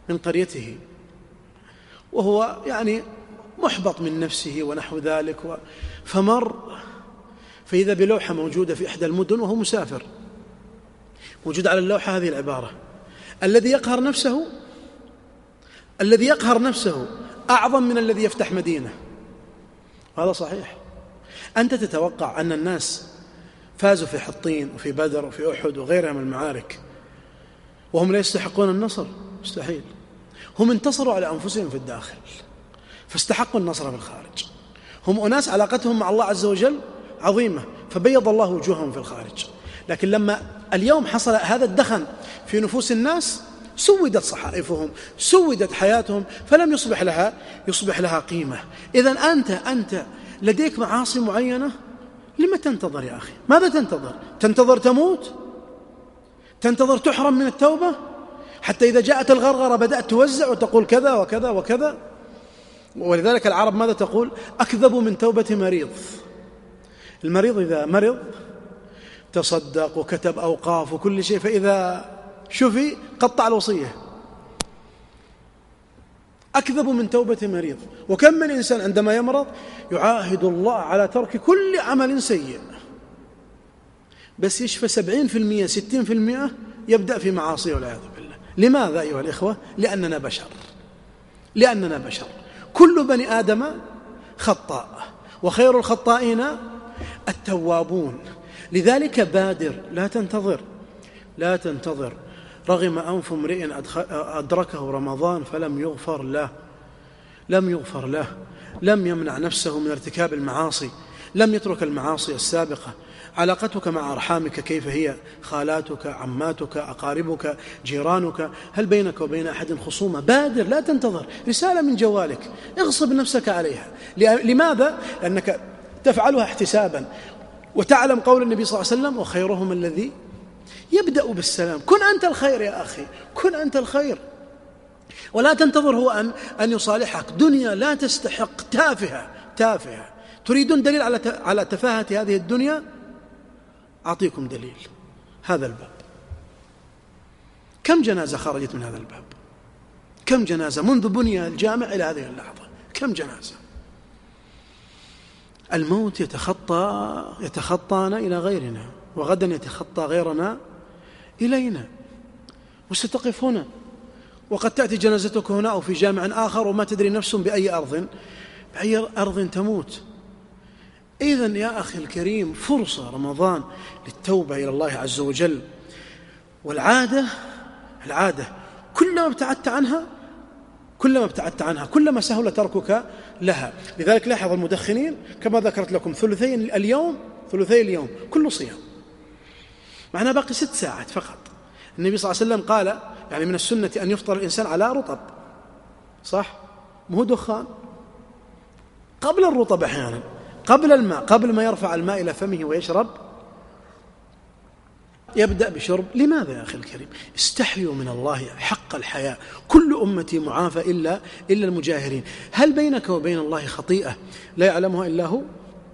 من قريته، وهو يعني محبط من نفسه ونحو ذلك، فمر فإذا بلوحة موجودة في إحدى المدن وهو مسافر، موجود على اللوحة هذه العبارة: الذي يقهر نفسه أعظم من الذي يفتح مدينة. هذا صحيح. أنت تتوقع أن الناس فازوا في حطين وفي بدر وفي أحد وغيرها من المعارك وهم لا يستحقون النصر؟ مستحيل. هم انتصروا على أنفسهم في الداخل فاستحقوا النصر في الخارج. هم أناس علاقتهم مع الله عز وجل عظيمة فبيض الله وجوههم في الخارج. لكن لما اليوم حصل هذا الدخن في نفوس الناس سودت صحائفهم، سودت حياتهم، فلم يصبح لها قيمة. إذن أنت لديك معاصي معينة، لما تنتظر يا أخي؟ ماذا تنتظر تموت؟ تنتظر تحرم من التوبة حتى إذا جاءت الغرغرة بدأت توزع وتقول كذا وكذا وكذا؟ ولذلك العرب ماذا تقول؟ أكذب من توبة مريض. المريض إذا مرض تصدق وكتب أوقاف وكل شيء، فإذا شفي قطع الوصية. أكذب من توبة مريض. وكم من إنسان عندما يمرض يعاهد الله على ترك كل عمل سيء، بس يشفى 70% 60% يبدأ في معاصي والعياذ بالله. لماذا أيها الإخوة؟ لأننا بشر. كل بني آدم خطاء وخير الخطائين التوابون. لذلك بادر، لا تنتظر. رغم أنف امرئ أدركه رمضان فلم يغفر له. لم يمنع نفسه من ارتكاب المعاصي، لم يترك المعاصي السابقة. علاقتك مع أرحامك كيف هي؟ خالاتك، عماتك، أقاربك، جيرانك، هل بينك وبين أحد خصومة؟ بادر، لا تنتظر. رسالة من جوالك اغصب نفسك عليها. لماذا؟ لأنك تفعلها احتسابا، وتعلم قول النبي صلى الله عليه وسلم: وخيرهم الذي يبدأ بالسلام. كن أنت الخير يا أخي، كن أنت الخير، ولا تنتظر هو أن يصالحك. دنيا لا تستحق، تافهة. تريدون دليل على تفاهة هذه الدنيا؟ أعطيكم دليل. هذا الباب، كم جنازة خرجت من هذا الباب؟ كم جنازة منذ بني الجامع إلى هذه اللحظة؟ كم جنازة؟ الموت يتخطانا إلى غيرنا، وغدا يتخطى غيرنا إلينا، وستقف هنا، وقد تأتي جنازتك هنا أو في جامع آخر، وما تدري نفس بأي أرض تموت. إذن يا أخي الكريم، فرصة رمضان للتوبة إلى الله عز وجل. والعادة كلما ابتعدت عنها كلما سهل تركك لها. لذلك لاحظ المدخنين كما ذكرت لكم ثلثي اليوم كله صيام، معنا باقي 6 ساعات فقط. النبي صلى الله عليه وسلم قال يعني من السنة أن يفطر الإنسان على رطب، صح؟ مو دخان. قبل الرطب أحيانا، قبل الماء، قبل ما يرفع الماء إلى فمه ويشرب يبدأ بشرب. لماذا يا أخي الكريم؟ استحيوا من الله حق الحياء. كل أمتي معافى إلا المجاهرين. هل بينك وبين الله خطيئة لا يعلمها إلا هو؟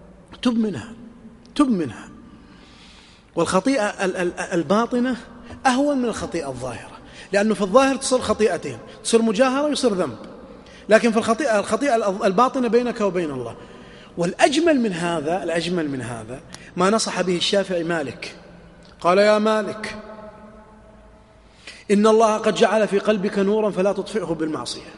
تب منها. والخطيئة الباطنة أهون من الخطيئة الظاهرة، لأنه في الظاهر تصير خطيئتين، تصير مجاهرة ويصير ذنب، لكن في الخطيئة الباطنة بينك وبين الله. والأجمل من هذا ما نصح به الشافعي مالك. قال: يا مالك، إن الله قد جعل في قلبك نورا فلا تطفئه بالمعصية.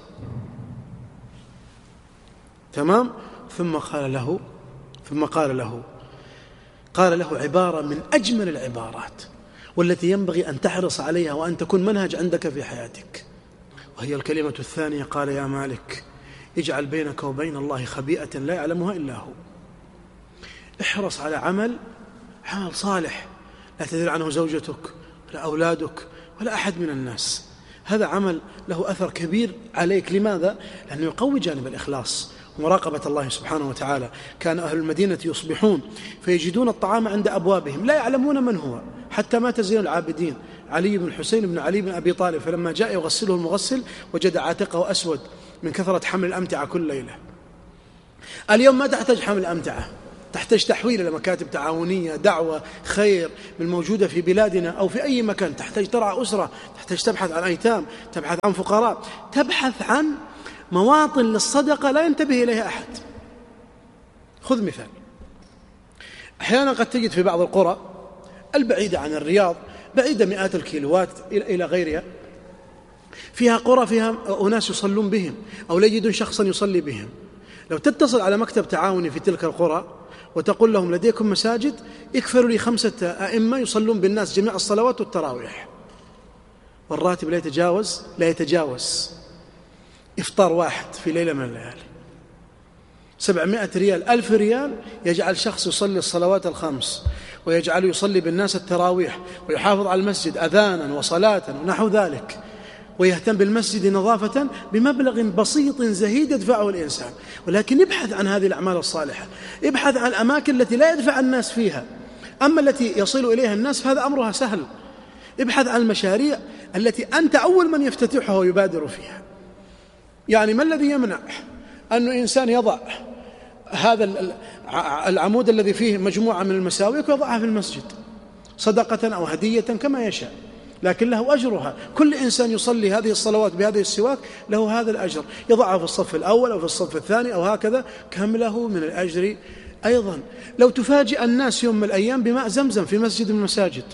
تمام؟ ثم قال له عبارة من أجمل العبارات والتي ينبغي أن تحرص عليها وأن تكون منهج عندك في حياتك، وهي الكلمة الثانية. قال: يا مالك، اجعل بينك وبين الله خبيئة لا يعلمها إلا هو. احرص على عمل صالح لا تدري عنه زوجتك ولا أولادك ولا أحد من الناس. هذا عمل له أثر كبير عليك. لماذا؟ لأنه يقوي جانب الإخلاص ومراقبة الله سبحانه وتعالى. كان أهل المدينة يصبحون فيجدون الطعام عند أبوابهم لا يعلمون من هو، حتى مات زين العابدين علي بن الحسين بن علي بن أبي طالب، فلما جاء يغسله المغسل وجد عاتقه أسود من كثرة حمل الأمتعة كل ليلة. اليوم ما تحتاج حمل الأمتعة، تحتاج تحويل إلى مكاتب تعاونية، دعوة، خير من موجودة في بلادنا أو في أي مكان، تحتاج ترعى أسرة، تحتاج تبحث عن أيتام، تبحث عن فقراء، تبحث عن مواطن للصدقة لا ينتبه إليها أحد. خذ مثال، أحيانا قد تجد في بعض القرى البعيدة عن الرياض، بعيدة مئات الكيلوات إلى غيرها، فيها قرى فيها أناس يصلون بهم أو لا يجدون شخصا يصلي بهم. لو تتصل على مكتب تعاوني في تلك القرى وتقول لهم لديكم مساجد يكفلوا لي 5 أئمة يصلون بالناس جميع الصلوات والتراويح، والراتب لا يتجاوز إفطار واحد في ليلة من الليالي، 700 ريال 1000 ريال يجعل شخص يصلي الصلوات الخمس، ويجعله يصلي بالناس التراويح، ويحافظ على المسجد أذانا وصلاة ونحو ذلك، ويهتم بالمسجد نظافة بمبلغ بسيط زهيد يدفعه الإنسان. ولكن ابحث عن هذه الأعمال الصالحة، ابحث عن الأماكن التي لا يدفع الناس فيها، أما التي يصل إليها الناس فهذا أمرها سهل. ابحث عن المشاريع التي أنت أول من يفتتحها ويبادر فيها. يعني ما الذي يمنع أن إنسان يضع هذا العمود الذي فيه مجموعة من المساويك ويضعها في المسجد صدقة أو هدية كما يشاء، لكن له أجرها. كل إنسان يصلي هذه الصلوات بهذه السواك له هذا الأجر، يضعها في الصف الأول أو في الصف الثاني أو هكذا، كم له من الأجر. أيضا لو تفاجئ الناس يوم من الأيام بماء زمزم في مسجد من المساجد،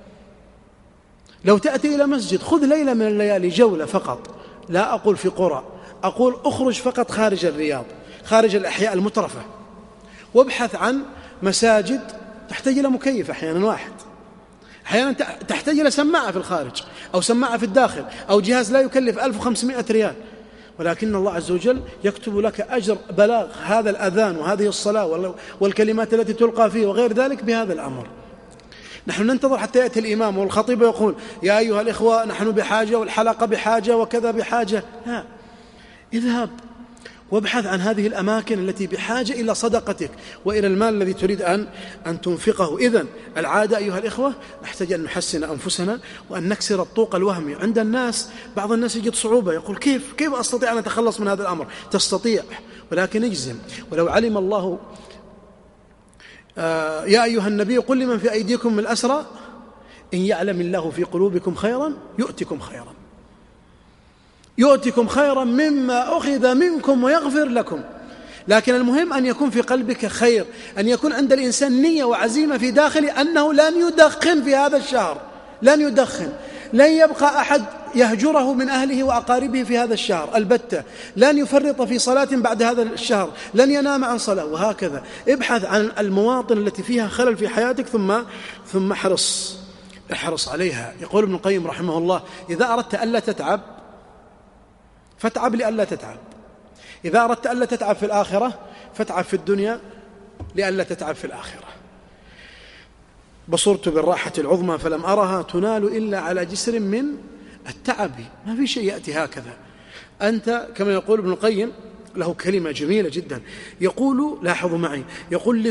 لو تأتي إلى مسجد خذ ليلة من الليالي جولة فقط، لا أقول في قرى، أقول أخرج فقط خارج الرياض، خارج الأحياء المترفة، وابحث عن مساجد تحتاج إلى مكيف أحيانا واحد، أحيانا تحتاج إلى سماعة في الخارج أو سماعة في الداخل أو جهاز لا يكلف 1500 ريال، ولكن الله عز وجل يكتب لك أجر بلاغ هذا الأذان وهذه الصلاة والكلمات التي تلقى فيه وغير ذلك بهذا الأمر. نحن ننتظر حتى يأتي الإمام والخطيب ويقول يا أيها الإخوة نحن بحاجة والحلقة بحاجة وكذا بحاجة، لا، اذهب وابحث عن هذه الأماكن التي بحاجة إلى صدقتك وإلى المال الذي تريد أن تنفقه. إذن العادة أيها الإخوة نحتاج أن نحسن أنفسنا وأن نكسر الطوق الوهمي عند الناس. بعض الناس يجد صعوبة، يقول كيف أستطيع أن أتخلص من هذا الأمر؟ تستطيع، ولكن اجزم. ولو علم الله يا أيها النبي قل لمن في أيديكم من الأسرى إن يعلم الله في قلوبكم خيرا يؤتكم خيرا مما أخذ منكم ويغفر لكم. لكن المهم أن يكون في قلبك خير، أن يكون عند الإنسان نية وعزيمة في داخله أنه لن يدخن في هذا الشهر، لن يدخن، لن يبقى أحد يهجره من أهله وأقاربه في هذا الشهر البتة، لن يفرط في صلاة بعد هذا الشهر، لن ينام عن صلاة، وهكذا. ابحث عن المواطن التي فيها خلل في حياتك ثم احرص عليها. يقول ابن القيم رحمه الله إذا أردت ألا تتعب فاتعب لألا تتعب، إذا أردت ألا تتعب في الآخرة فاتعب في الدنيا لألا تتعب في الآخرة. بصرت بالراحة العظمى فلم أرها تنال إلا على جسر من التعب. ما في شيء يأتي هكذا. أنت كما يقول ابن القيم له كلمة جميلة جدا، يقول لاحظوا معي، يقول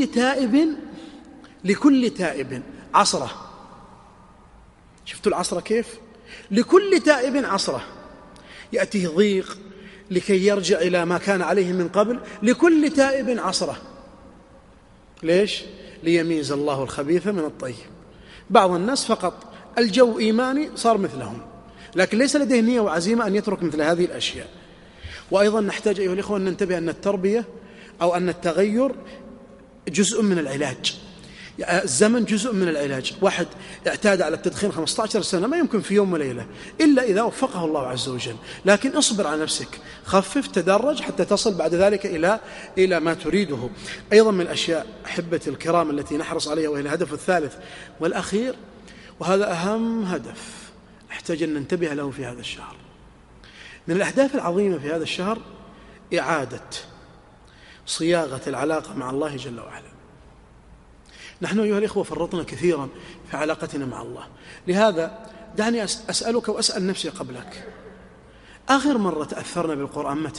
لكل تائب عصرة. شفتوا العصرة كيف؟ لكل تائب عصرة، يأتيه ضيق لكي يرجع إلى ما كان عليه من قبل، لكل تائب عصرة. ليش؟ ليميز الله الخبيث من الطيب. بعض الناس فقط الجو إيماني صار مثلهم، لكن ليس لديه نية وعزيمة أن يترك مثل هذه الأشياء. وأيضا نحتاج أيها الإخوة أن ننتبه أن التربية أو أن التغير جزء من العلاج. الزمن جزء من العلاج. واحد اعتاد على التدخين 15 سنة ما يمكن في يوم وليلة إلا إذا وفقه الله عز وجل، لكن اصبر على نفسك، خفف، تدرج حتى تصل بعد ذلك إلى ما تريده. أيضا من الأشياء أحبتي الكرام التي نحرص عليها، وهي الهدف الثالث والأخير، وهذا أهم هدف نحتاج أن ننتبه له في هذا الشهر. من الأهداف العظيمة في هذا الشهر إعادة صياغة العلاقة مع الله جل وعلا. نحن أيها الإخوة فرطنا كثيرا في علاقتنا مع الله، لهذا دعني أسألك وأسأل نفسي قبلك، آخر مرة تأثرنا بالقرآن متى؟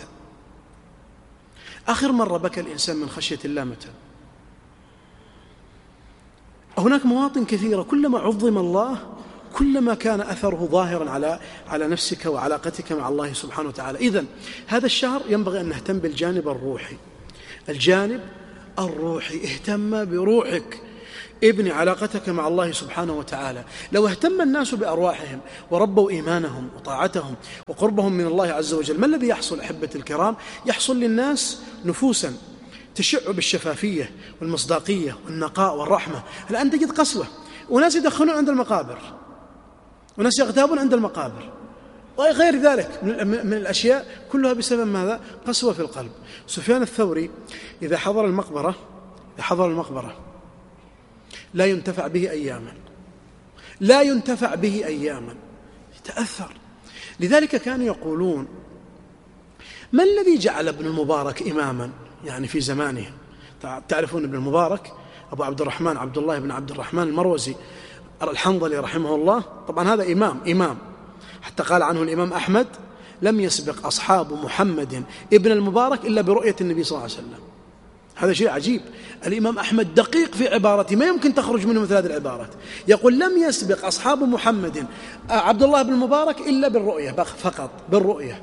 آخر مرة بكى الإنسان من خشية الله متى؟ هناك مواطن كثيرة كلما عظم الله كلما كان أثره ظاهرا على نفسك وعلاقتك مع الله سبحانه وتعالى. إذن هذا الشهر ينبغي أن نهتم بالجانب الروحي، الجانب الروحي، اهتم بروحك، ابني علاقتك مع الله سبحانه وتعالى. لو اهتم الناس بأرواحهم وربوا إيمانهم وطاعتهم وقربهم من الله عز وجل، ما الذي يحصل أحبة الكرام؟ يحصل للناس نفوسا تشع بالشفافية والمصداقية والنقاء والرحمة. الآن تجد قسوة، وناس يدخنون عند المقابر، وناس يغتابون عند المقابر، وغير ذلك من الأشياء كلها بسبب ماذا؟ قسوة في القلب. سفيان الثوري إذا حضر المقبرة لا ينتفع به أياما، لا ينتفع به أياما، يتأثر. لذلك كانوا يقولون: ما الذي جعل ابن المبارك إماما يعني في زمانه؟ تعرفون ابن المبارك أبو عبد الرحمن عبد الله بن عبد الرحمن المروزي الحنظلي رحمه الله، طبعا هذا إمام، حتى قال عنه الإمام أحمد: لم يسبق أصحاب محمد ابن المبارك إلا برؤية النبي صلى الله عليه وسلم. هذا شيء عجيب. الإمام أحمد دقيق في عبارته، ما يمكن تخرج منه مثل هذه العبارات. يقول: لم يسبق أصحاب محمد عبد الله بن المبارك إلا بالرؤية، فقط بالرؤية.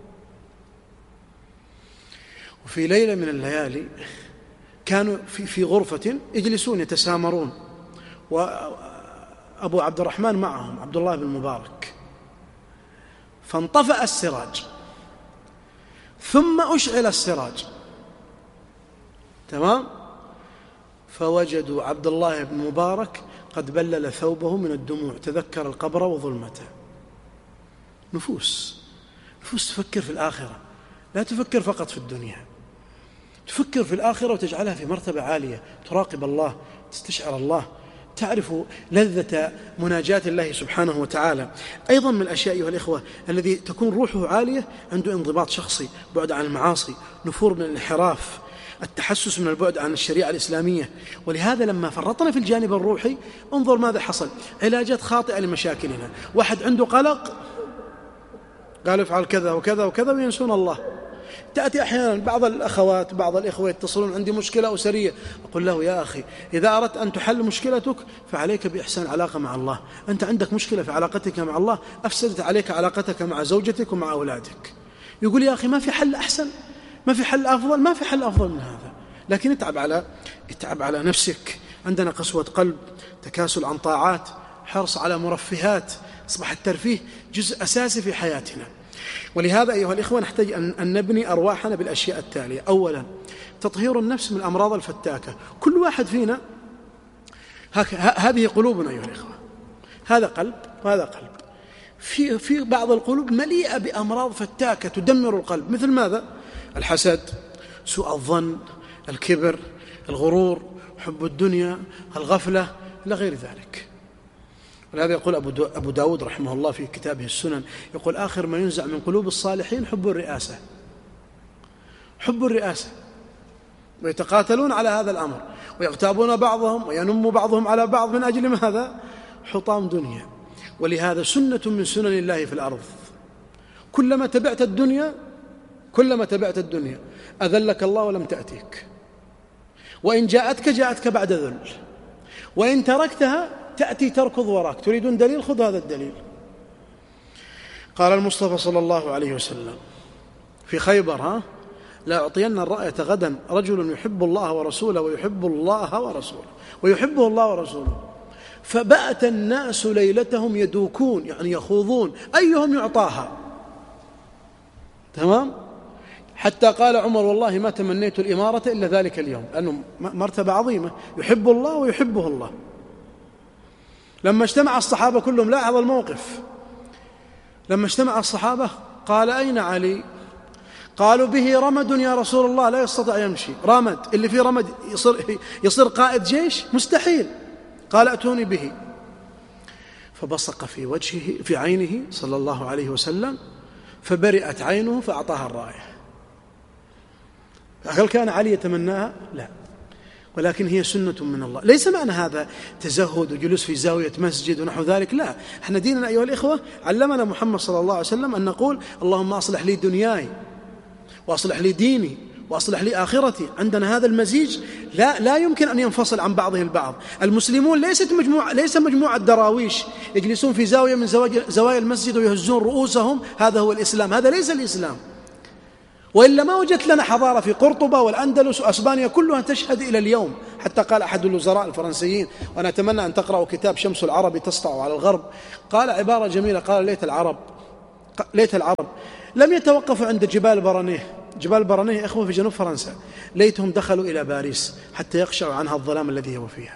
وفي ليلة من الليالي كانوا في غرفة يجلسون يتسامرون، وأبو عبد الرحمن معهم عبد الله بن المبارك، فانطفأ السراج ثم أشعل السراج، تمام، فوجدوا عبد الله بن مبارك قد بلل ثوبه من الدموع، تذكر القبر وظلمته. نفوس تفكر في الآخرة، لا تفكر فقط في الدنيا، تفكر في الآخرة وتجعلها في مرتبة عالية، تراقب الله، تستشعر الله، تعرف لذة مناجاة الله سبحانه وتعالى. أيضا من الأشياء أيها الإخوة الذي تكون روحه عالية، عنده انضباط شخصي، بعد عن المعاصي، نفور من الانحراف، التحسس من البعد عن الشريعة الإسلامية. ولهذا لما فرطنا في الجانب الروحي، انظر ماذا حصل: علاجات خاطئة لمشاكلنا. واحد عنده قلق، قال افعل كذا وكذا وكذا، وينسون الله. تأتي أحيانا بعض الأخوات بعض الإخوة يتصلون: عندي مشكلة أسرية. أقول له: يا أخي، إذا أردت أن تحل مشكلتك فعليك بإحسان علاقة مع الله. أنت عندك مشكلة في علاقتك مع الله، أفسدت عليك علاقتك مع زوجتك ومع أولادك. يقول: يا أخي، ما في حل أحسن، ما في حل أفضل، ما في حل أفضل من هذا. لكن اتعب على نفسك. عندنا قسوة قلب، تكاسل عن طاعات، حرص على مرفهات، أصبح الترفيه جزء أساسي في حياتنا. ولهذا أيها الإخوة نحتاج أن نبني أرواحنا بالأشياء التالية: أولا، تطهير النفس من الأمراض الفتاكة. كل واحد فينا هذه قلوبنا أيها الإخوة، هذا قلب وهذا قلب. في بعض القلوب مليئة بأمراض فتاكة تدمر القلب، مثل ماذا؟ الحسد، سوء الظن، الكبر، الغرور، حب الدنيا، الغفلة، إلى غير ذلك. ولهذا يقول أبو داود رحمه الله في كتابه السنن، يقول: آخر ما ينزع من قلوب الصالحين حب الرئاسة. حب الرئاسة، ويتقاتلون على هذا الأمر، ويغتابون بعضهم وينم بعضهم على بعض من أجل ماذا؟ حطام دنيا. ولهذا سنة من سنن الله في الأرض: كلما تبعت الدنيا أذلك الله ولم تأتيك، وإن جاءتك بعد ذل، وإن تركتها تأتي تركض وراك. تريدون دليل؟ خذ هذا الدليل. قال المصطفى صلى الله عليه وسلم في خيبر: لا أعطين الراية غدا رجل يحب الله ورسوله ويحبه الله ورسوله. فبات الناس ليلتهم يدوكون، يعني يخوضون أيهم يعطاها، تمام، حتى قال عمر: والله ما تمنيت الإمارة إلا ذلك اليوم، لأنه مرتبة عظيمة، يحب الله ويحبه الله. لما اجتمع الصحابة كلهم، لاحظ الموقف، لما اجتمع الصحابة قال: أين علي؟ قالوا: به رمد يا رسول الله، لا يستطيع يمشي. رمد، اللي فيه رمد يصير قائد جيش؟ مستحيل. قال: أتوني به. فبصق في عينه صلى الله عليه وسلم، فبرئت عينه فأعطاها الراية. هل كان علي يتمناها؟ لا، ولكن هي سنة من الله. ليس معنى هذا تزهد وجلوس في زاوية مسجد ونحو ذلك، لا. احنا ديننا أيها الإخوة علمنا محمد صلى الله عليه وسلم أن نقول: اللهم أصلح لي دنياي وأصلح لي ديني وأصلح لي آخرتي. عندنا هذا المزيج لا يمكن أن ينفصل عن بعضه البعض. المسلمون ليس مجموعة دراويش يجلسون في زاوية من زوايا المسجد ويهزون رؤوسهم، هذا هو الإسلام. هذا ليس الإسلام. وإلا ما وجدت لنا حضارة في قرطبة والأندلس وأسبانيا كلها تشهد إلى اليوم. حتى قال أحد الوزراء الفرنسيين، وأنا أتمنى أن تقرأوا كتاب شمس العرب تسطع على الغرب، قال عبارة جميلة، قال ليت العرب لم يتوقفوا عند جبال برانيه. جبال برانيه إخوة في جنوب فرنسا، ليتهم دخلوا إلى باريس حتى يخشعوا عنها الظلام الذي هو فيها.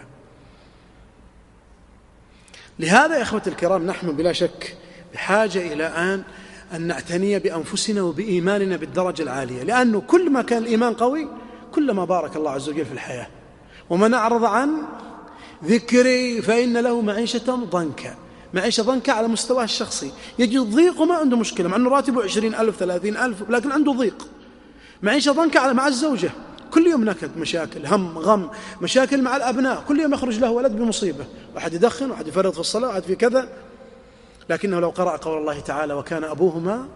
لهذا يا إخوة الكرام نحن بلا شك بحاجة إلى أن نعتني بأنفسنا وبإيماننا بالدرجة العالية، لأنه كل ما كان الإيمان قوي كلما بارك الله عز وجل في الحياة. ومن أعرض عن ذكري فإن له معيشة ضنكا. معيشة ضنكا على مستواه الشخصي، يجد ضيق وما عنده مشكلة، مع أنه راتبه 20,000 30,000 لكن عنده ضيق. معيشة ضنكا مع الزوجة، كل يوم نكد، مشاكل، هم، غم، مشاكل مع الأبناء، كل يوم يخرج له ولد بمصيبة، واحد يدخن، واحد يفرط في الصلاة، واحد في كذا. لكنه لو قرأ قول الله تعالى وكان أبوهما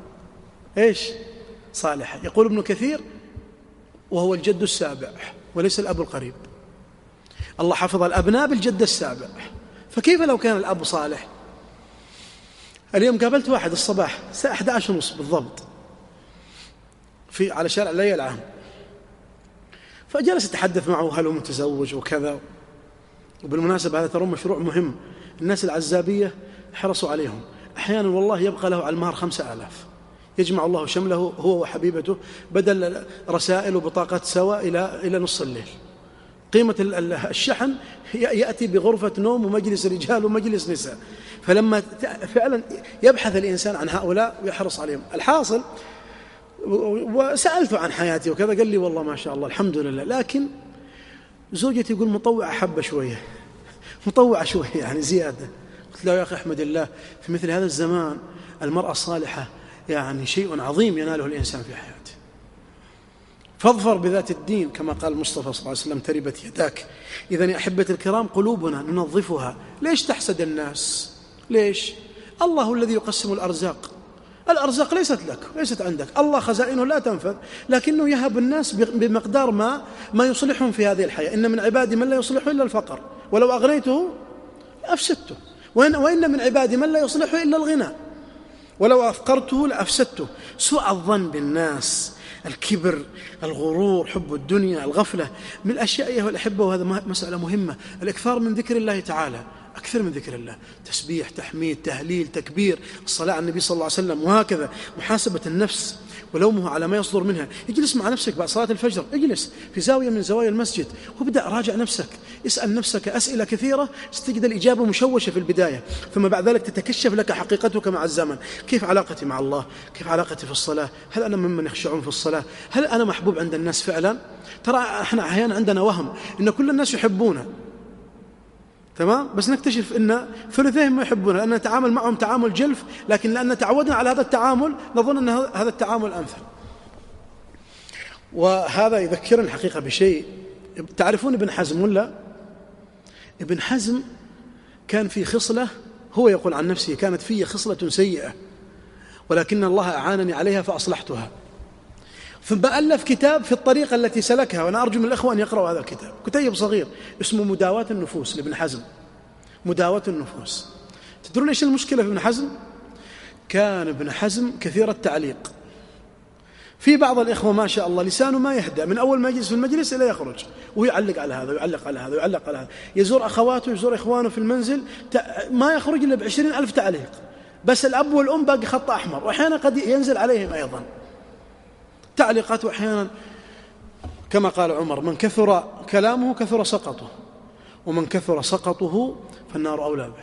صالحا، يقول ابن كثير وهو الجد السابع وليس الأب القريب. الله حفظ الأبناء بالجد السابع، فكيف لو كان الأب صالح؟ اليوم قابلت واحد الصباح الساعة 11:30 بالضبط على شارع الليل العام، فجلس يتحدث معه هل هو متزوج وكذا. وبالمناسبة هذا ترى مشروع مهم، الناس العزابية حرصوا عليهم، أحيانا والله يبقى له على المهر 5,000، يجمع الله شمله هو وحبيبته بدل رسائل وبطاقات سوا إلى نص الليل. قيمة الشحن يأتي بغرفة نوم ومجلس رجال ومجلس نساء. فلما فعلا يبحث الإنسان عن هؤلاء ويحرص عليهم. الحاصل وسألته عن حياتي وكذا، قال لي والله ما شاء الله الحمد لله، لكن زوجتي يقول مطوعة حبة شوية، مطوعة شوية يعني زيادة. قلت له يا أخي احمد الله، في مثل هذا الزمان المرأة الصالحة يعني شيء عظيم يناله الإنسان في حياته. فاظفر بذات الدين كما قال المصطفى صلى الله عليه وسلم تربت يداك. إذن يا أحبة الكرام قلوبنا ننظفها. ليش تحسد الناس؟ ليش؟ الله الذي يقسم الأرزاق، الأرزاق ليست لك، ليست عندك، الله خزائنه لا تنفذ، لكنه يهب الناس بمقدار ما يصلحهم في هذه الحياة. إن من عبادي من لا يصلحه إلا الفقر، ولو أغنيته أفسدته، وإن من عبادي من لا يصلحه إلا الغنى، ولو أفقرته لأفسدته. سوء الظن بالناس، الكبر، الغرور، حب الدنيا، الغفلة، من الأشياء أيها الأحبة، وهذا مسألة مهمة، الإكثار من ذكر الله تعالى، أكثر من ذكر الله، تسبيح، تحميد، تهليل، تكبير، الصلاة على النبي صلى الله عليه وسلم، وهكذا. محاسبة النفس ولومه على ما يصدر منها. اجلس مع نفسك بعد صلاة الفجر، اجلس في زاوية من زوايا المسجد وابدأ راجع نفسك، اسأل نفسك أسئلة كثيرة تجد الإجابة مشوشة في البداية، ثم بعد ذلك تتكشف لك حقيقتك مع الزمن. كيف علاقتي مع الله؟ كيف علاقتي في الصلاة؟ هل أنا ممن يخشعون في الصلاة؟ هل أنا محبوب عند الناس فعلا؟ ترى احنا أحيانا عندنا وهم إن كل الناس يحبونه، تمام، بس نكتشف أن ثلثهم ما يحبونه، لأن نتعامل معهم تعامل جلف، لكن لأن تعودنا على هذا التعامل نظن أن هذا التعامل أمثل. وهذا يذكرني الحقيقة بشيء. تعرفون ابن حزم ولا؟ ابن حزم كان في خصلة، هو يقول عن نفسه كانت في خصلة سيئة ولكن الله أعانني عليها فأصلحتها. ثم ألف كتاب في الطريقة التي سلكها، وأنا أرجو من الأخوة أن يقرأوا هذا الكتاب، كتيب صغير اسمه مداواة النفوس لابن حزم. مداواة النفوس. تدرون إيش المشكلة في ابن حزم؟ كان ابن حزم كثير التعليق. في بعض الإخوة ما شاء الله لسانه ما يهدأ، من أول ما يجلس في المجلس إلى يخرج ويعلق على هذا ويعلق على هذا ويعلق على هذا، يزور أخواته يزور إخوانه في المنزل، ما يخرج إلا ب20,000 تعليق، بس الأب والأم باقي خط أحمر، وأحيانا قد ينزل عليهم أيضا تعليقات. وأحيانا كما قال عمر من كثر كلامه كثر سقطه، ومن كثر سقطه فالنار أولى به.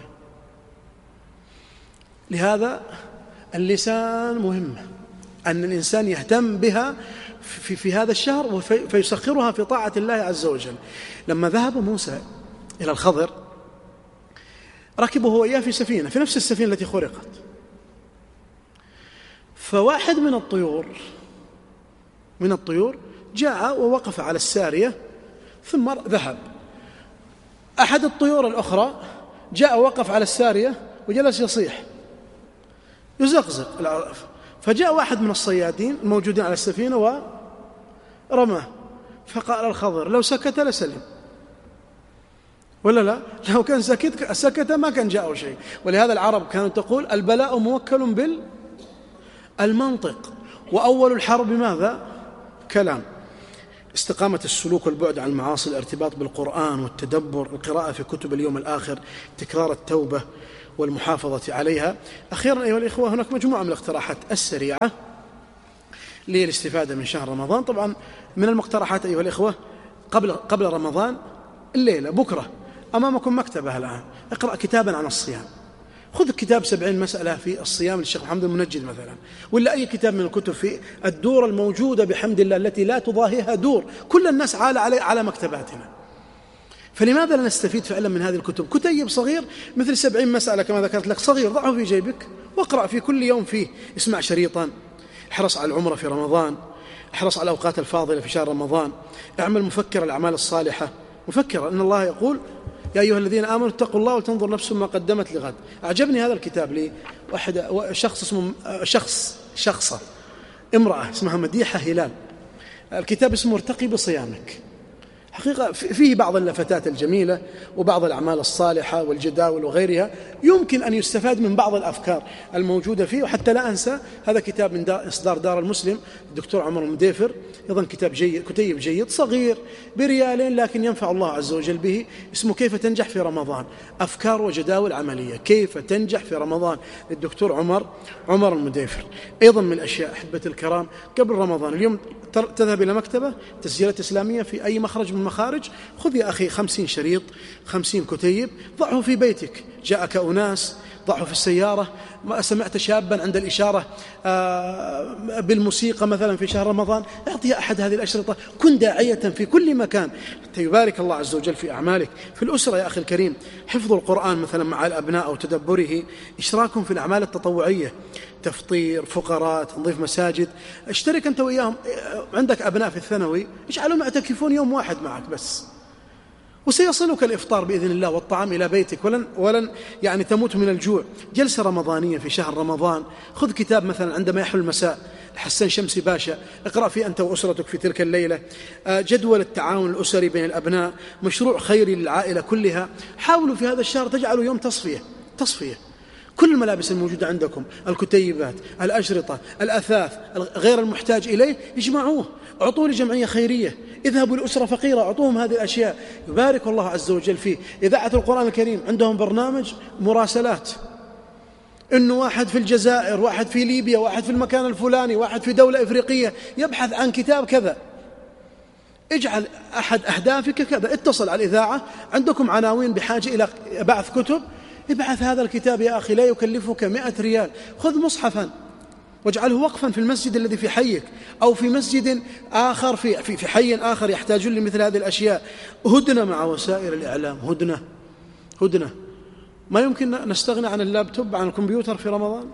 لهذا اللسان مهم، أن الإنسان يهتم بها في هذا الشهر فيسخرها في طاعة الله عز وجل. لما ذهب موسى إلى الخضر ركبه هو إياه في سفينة، في نفس السفينة التي خرقت، فواحد من الطيور جاء ووقف على السارية ثم ذهب. أحد الطيور الأخرى جاء ووقف على السارية وجلس يصيح يزقزق، فجاء واحد من الصيادين الموجودين على السفينة ورماه، فقال الخضر لو سكت لسلم، ولا لا؟ لو كان سكت ما كان جاءه شيء. ولهذا العرب كانوا تقول البلاء موكل بالمنطق، وأول الحرب ماذا؟ كلام. استقامة السلوك والبعد عن المعاصي، الارتباط بالقرآن والتدبر، القراءة في كتب اليوم الآخر، تكرار التوبة والمحافظة عليها. أخيرا أيها الإخوة، هناك مجموعة من الاقتراحات السريعة للاستفادة من شهر رمضان. طبعا من المقترحات أيها الإخوة، قبل رمضان الليلة بكرة أمامكم مكتبة الآن، اقرأ كتابا عن الصيام. خذ كتاب 70 مسألة في الصيام للشيخ محمد المنجد مثلا، ولا أي كتاب من الكتب في الدور الموجودة بحمد الله التي لا تضاهيها دور، كل الناس على مكتباتنا. فلماذا لا نستفيد فعلا من هذه الكتب؟ كتيب صغير مثل 70 مسألة كما ذكرت لك، صغير، ضعه في جيبك واقرأ في كل يوم فيه. اسمع شريطا، احرص على العمرة في رمضان، احرص على الأوقات الفاضلة في شهر رمضان، اعمل مفكرة الأعمال الصالحة، مفكرة إن الله يقول يا أيها الذين آمنوا اتقوا الله ولتنظر نفس ما قدمت لغد. أعجبني هذا الكتاب لي شخص اسمه شخصة امرأة اسمها مديحة هلال، الكتاب اسمه ارتقي بصيامك. حقيقة فيه بعض اللفتات الجميلة وبعض الأعمال الصالحة والجداول وغيرها، يمكن أن يستفاد من بعض الأفكار الموجودة فيه. وحتى لا أنسى، هذا كتاب من إصدار دار المسلم الدكتور عمر المديفر، أيضا كتاب جيد، كتيب جيد صغير بريالين لكن ينفع الله عز وجل به، اسمه كيف تنجح في رمضان، أفكار وجداول عملية، كيف تنجح في رمضان للدكتور عمر المديفر. أيضا من الأشياء أحبة الكرام، قبل رمضان اليوم تذهب إلى مكتبة تسجيلات إسلامية في أي مخرج من المخارج، خذ يا أخي 50 شريط، 50 كتيب، ضعه في بيتك، جاءك أناس ضعه في السيارة، ما سمعت شابا عند الإشارة بالموسيقى مثلا في شهر رمضان، اعطي أحد هذه الأشرطة، كن داعية في كل مكان حتى يبارك الله عز وجل في أعمالك. في الأسرة يا أخي الكريم، حفظ القرآن مثلا مع الأبناء أو تدبره، إشراكهم في الأعمال التطوعية، تفطير، فقرات، تنظيف مساجد، اشترك أنت وإياهم. عندك أبناء في الثانوي، اجعلهم يعتكفون يوم واحد معك بس، وسيصلك الإفطار بإذن الله والطعام إلى بيتك، ولن يعني تموت من الجوع. جلسة رمضانية في شهر رمضان، خذ كتاب مثلا عندما يحل المساء حسن شمسي باشا، اقرأ فيه أنت وأسرتك في تلك الليلة. جدول التعاون الأسري بين الأبناء، مشروع خيري للعائلة كلها. حاولوا في هذا الشهر تجعلوا يوم تصفية. كل الملابس الموجودة عندكم، الكتيبات، الأشرطة، الأثاث، غير المحتاج إليه، اجمعوه، اعطوه لجمعية خيرية، اذهبوا لأسرة فقيرة، اعطوهم هذه الأشياء، يبارك الله عز وجل فيه. إذاعة القرآن الكريم عندهم برنامج مراسلات، إنه واحد في الجزائر، واحد في ليبيا، واحد في المكان الفلاني، واحد في دولة إفريقية يبحث عن كتاب كذا، اجعل أحد أهدافك كذا، اتصل على الإذاعة، عندكم عناوين بحاجة إلى بعث كتب، ابعث هذا الكتاب يا أخي، لا يكلفك 100 ريال، خذ مصحفا واجعله وقفا في المسجد الذي في حيك، أو في مسجد آخر في حي آخر يحتاجون لمثل هذه الأشياء. هدنة مع وسائل الإعلام، هدنة. ما يمكن نستغنى عن اللابتوب، عن الكمبيوتر في رمضان؟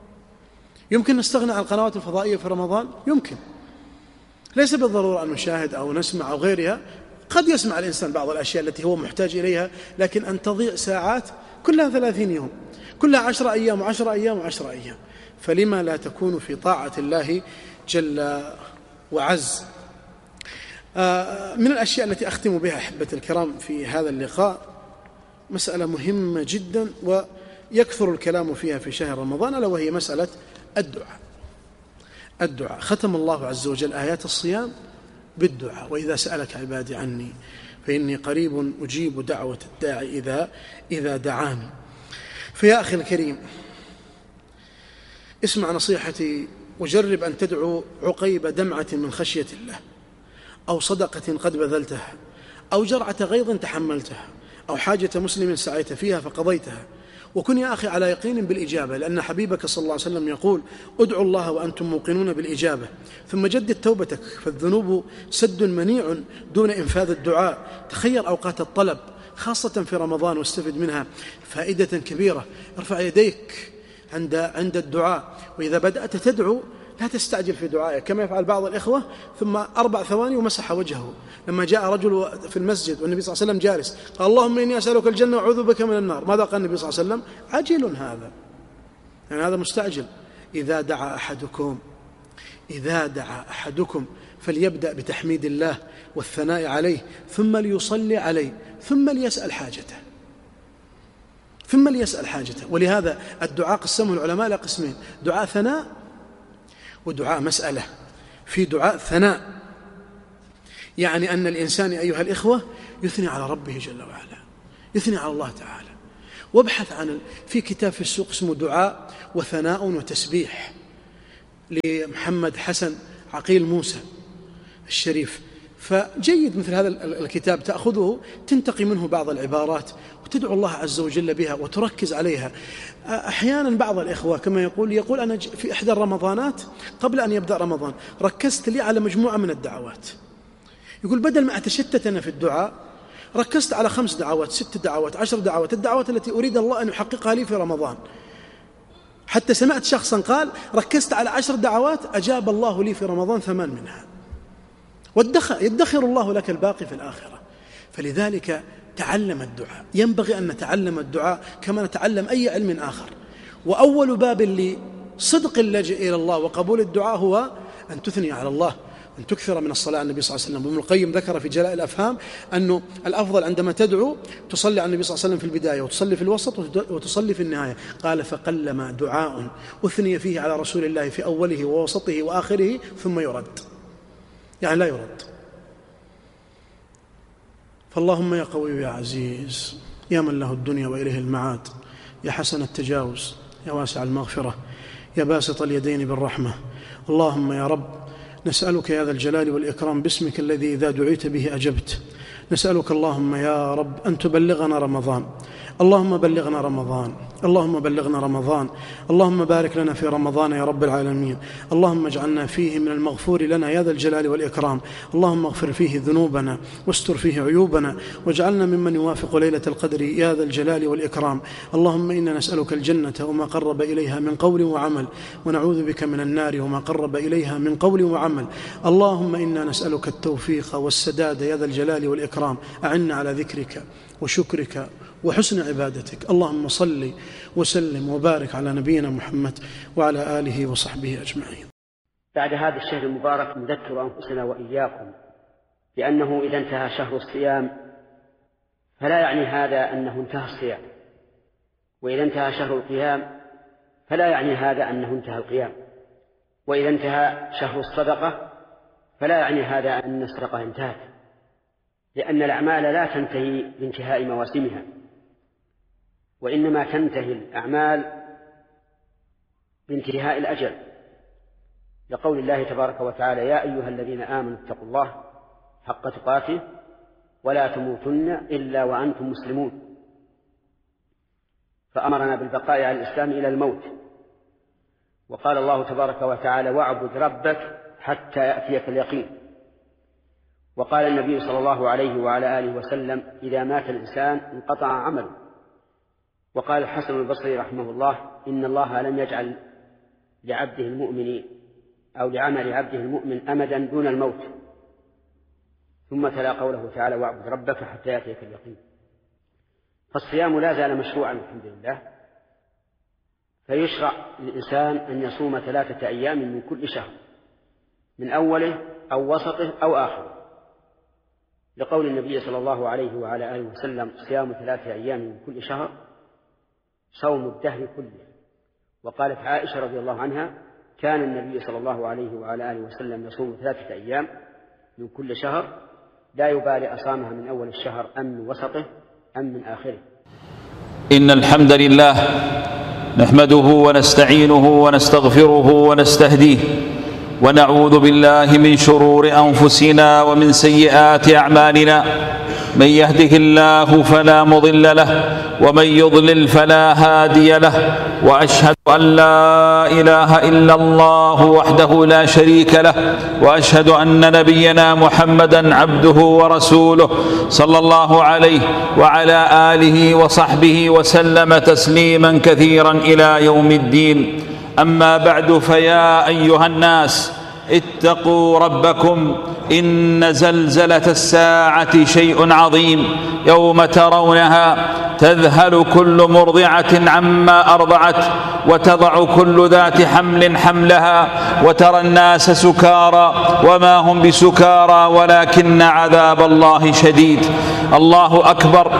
يمكن نستغنى عن القنوات الفضائية في رمضان؟ يمكن، ليس بالضرورة أن نشاهد أو نسمع أو غيرها، قد يسمع الإنسان بعض الأشياء التي هو محتاج إليها، لكن أن تضيع ساعات كلها 30 يوم، كلها 10 أيام و10 أيام و10 أيام، فلما لا تكون في طاعة الله جل وعز. من الأشياء التي أختم بها أحبة الكرام في هذا اللقاء مسألة مهمة جدا ويكثر الكلام فيها في شهر رمضان، ألا وهي مسألة الدعاء. ختم الله عز وجل آيات الصيام بالدعاء، وإذا سألك عبادي عني فإني قريب أجيب دعوة الداعي إذا دعاني. فيا أخي الكريم، اسمع نصيحتي وجرب أن تدعو عقيب دمعة من خشية الله، أو صدقة قد بذلتها، أو جرعة غيظ تحملتها، أو حاجة مسلم سعيت فيها فقضيتها، وكن يا أخي على يقين بالإجابة، لأن حبيبك صلى الله عليه وسلم يقول ادعوا الله وأنتم موقنون بالإجابة، ثم جدد توبتك، فالذنوب سد منيع دون إنفاذ الدعاء. تخير أوقات الطلب خاصة في رمضان واستفد منها فائدة كبيرة. ارفع يديك عند الدعاء، وإذا بدأت تدعو لا تستعجل في دعائك كما يفعل بعض الإخوة، ثم 4 ثواني ومسح وجهه. لما جاء رجل في المسجد والنبي صلى الله عليه وسلم جالس قال اللهم إني أسألك الجنة وأعوذ بك من النار، ماذا قال النبي صلى الله عليه وسلم؟ عجل هذا، يعني هذا مستعجل. إذا دعا أحدكم فليبدأ بتحميد الله والثناء عليه، ثم ليصلي عليه، ثم ليسأل حاجته. ولهذا الدعاء قسمه العلماء إلى قسمين: دعاء ثناء ودعاء مسألة، في دعاء ثناء، يعني أن الإنسان أيها الإخوة يثني على ربه جل وعلا، يثني على الله تعالى. وابحث عن في كتاب في السوق اسمه دعاء وثناء وتسبيح لمحمد حسن عقيل موسى الشريف، فجيد مثل هذا الكتاب تأخذه تنتقي منه بعض العبارات وتدعو الله عز وجل بها وتركز عليها. أحيانا بعض الإخوة كما يقول أنا في إحدى الرمضانات قبل أن يبدأ رمضان ركزت لي على مجموعة من الدعوات، يقول بدل ما أتشتت أنا في الدعاء ركزت على 5 دعوات 6 دعوات 10 دعوات، الدعوات التي أريد الله أن يحققها لي في رمضان. حتى سمعت شخصا قال ركزت على 10 دعوات أجاب الله لي في رمضان 8 منها، يدخر الله لك الباقي في الآخرة. فلذلك تعلم الدعاء، ينبغي أن نتعلم الدعاء كما نتعلم أي علم آخر. وأول باب لصدق اللجئ إلى الله وقبول الدعاء هو أن تثني على الله، أن تكثر من الصلاة على النبي صلى الله عليه وسلم. ابن القيم ذكر في جلاء الأفهام أنه الأفضل عندما تدعو تصلي على النبي صلى الله عليه وسلم في البداية وتصلي في الوسط وتصلي في النهاية. قال فقلما دعاء أثني فيه على رسول الله في أوله ووسطه وآخره ثم يرد، يعني لا يرد. فاللهم يا قوي يا عزيز يا من له الدنيا وإليه المعاد، يا حسن التجاوز يا واسع المغفرة يا باسط اليدين بالرحمة، اللهم يا رب نسألك يا ذا الجلال والإكرام باسمك الذي إذا دعيت به أجبت، نسألك اللهم يا رب أن تبلغنا رمضان، اللهم بلغنا رمضان، اللهم بلغنا رمضان، اللهم بارك لنا في رمضان يا رب العالمين، اللهم اجعلنا فيه من المغفور لنا يا ذا الجلال والإكرام، اللهم اغفر فيه ذنوبنا واستر فيه عيوبنا واجعلنا ممن يوافق ليلة القدر يا ذا الجلال والإكرام. اللهم إنا نسألك الجنة وما قرب إليها من قول وعمل، ونعوذ بك من النار وما قرب إليها من قول وعمل. اللهم إنا نسألك التوفيق والسداد يا ذا الجلال والإكرام. أعنا على ذكرك وشكرك وحسن عبادتك. اللهم صل وسلم وبارك على نبينا محمد وعلى آله وصحبه أجمعين. بعد هذا الشهر المبارك نذكر أنفسنا وإياكم بأنه إذا انتهى شهر الصيام فلا يعني هذا أنه انتهى الصيام، وإذا انتهى شهر القيام فلا يعني هذا أنه انتهى القيام، وإذا انتهى شهر الصدقة فلا يعني هذا أن الصدقة انتهت، لأن الأعمال لا تنتهي بانتهاء مواسمها، وإنما تنتهي الأعمال بانتهاء الأجل، لقول الله تبارك وتعالى يا أيها الذين آمنوا اتقوا الله حق تقاته ولا تموتن إلا وأنتم مسلمون، فأمرنا بالبقاء على الإسلام إلى الموت. وقال الله تبارك وتعالى واعبد ربك حتى يأتيك اليقين. وقال النبي صلى الله عليه وعلى آله وسلم إذا مات الإنسان انقطع عمله. وقال الحسن البصري رحمه الله إن الله لم يجعل لعبده المؤمن أو لعمل عبده المؤمن أمدا دون الموت. ثم تلا قوله تعالى واعبد ربك حتى يأتيك اليقين. فالصيام لا زال مشروعا الحمد لله، فيشرع للإنسان أن يصوم 3 أيام من كل شهر، من أوله أو وسطه أو آخره، لقول النبي صلى الله عليه وعلى آله وسلم صيام 3 أيام من كل شهر صوم الدهر كله. وقالت عائشة رضي الله عنها كان النبي صلى الله عليه وعلى آله وسلم يصوم 3 أيام من كل شهر لا يبالي أصامها من أول الشهر أم من وسطه أم من آخره. إن الحمد لله نحمده ونستعينه ونستغفره ونستهديه، ونعوذ بالله من شرور أنفسنا ومن سيئات أعمالنا، من يهده الله فلا مضل له ومن يضلل فلا هادي له، وأشهد أن لا إله إلا الله وحده لا شريك له، وأشهد أن نبينا محمدا عبده ورسوله صلى الله عليه وعلى آله وصحبه وسلم تسليما كثيرا إلى يوم الدين. أما بعد، فيا أيها الناس اتقوا ربكم، إن زلزلة الساعة شيء عظيم، يوم ترونها تذهل كل مرضعة عما أرضعت وتضع كل ذات حمل حملها، وترى الناس سكارى وما هم بسكارى ولكن عذاب الله شديد. الله أكبر،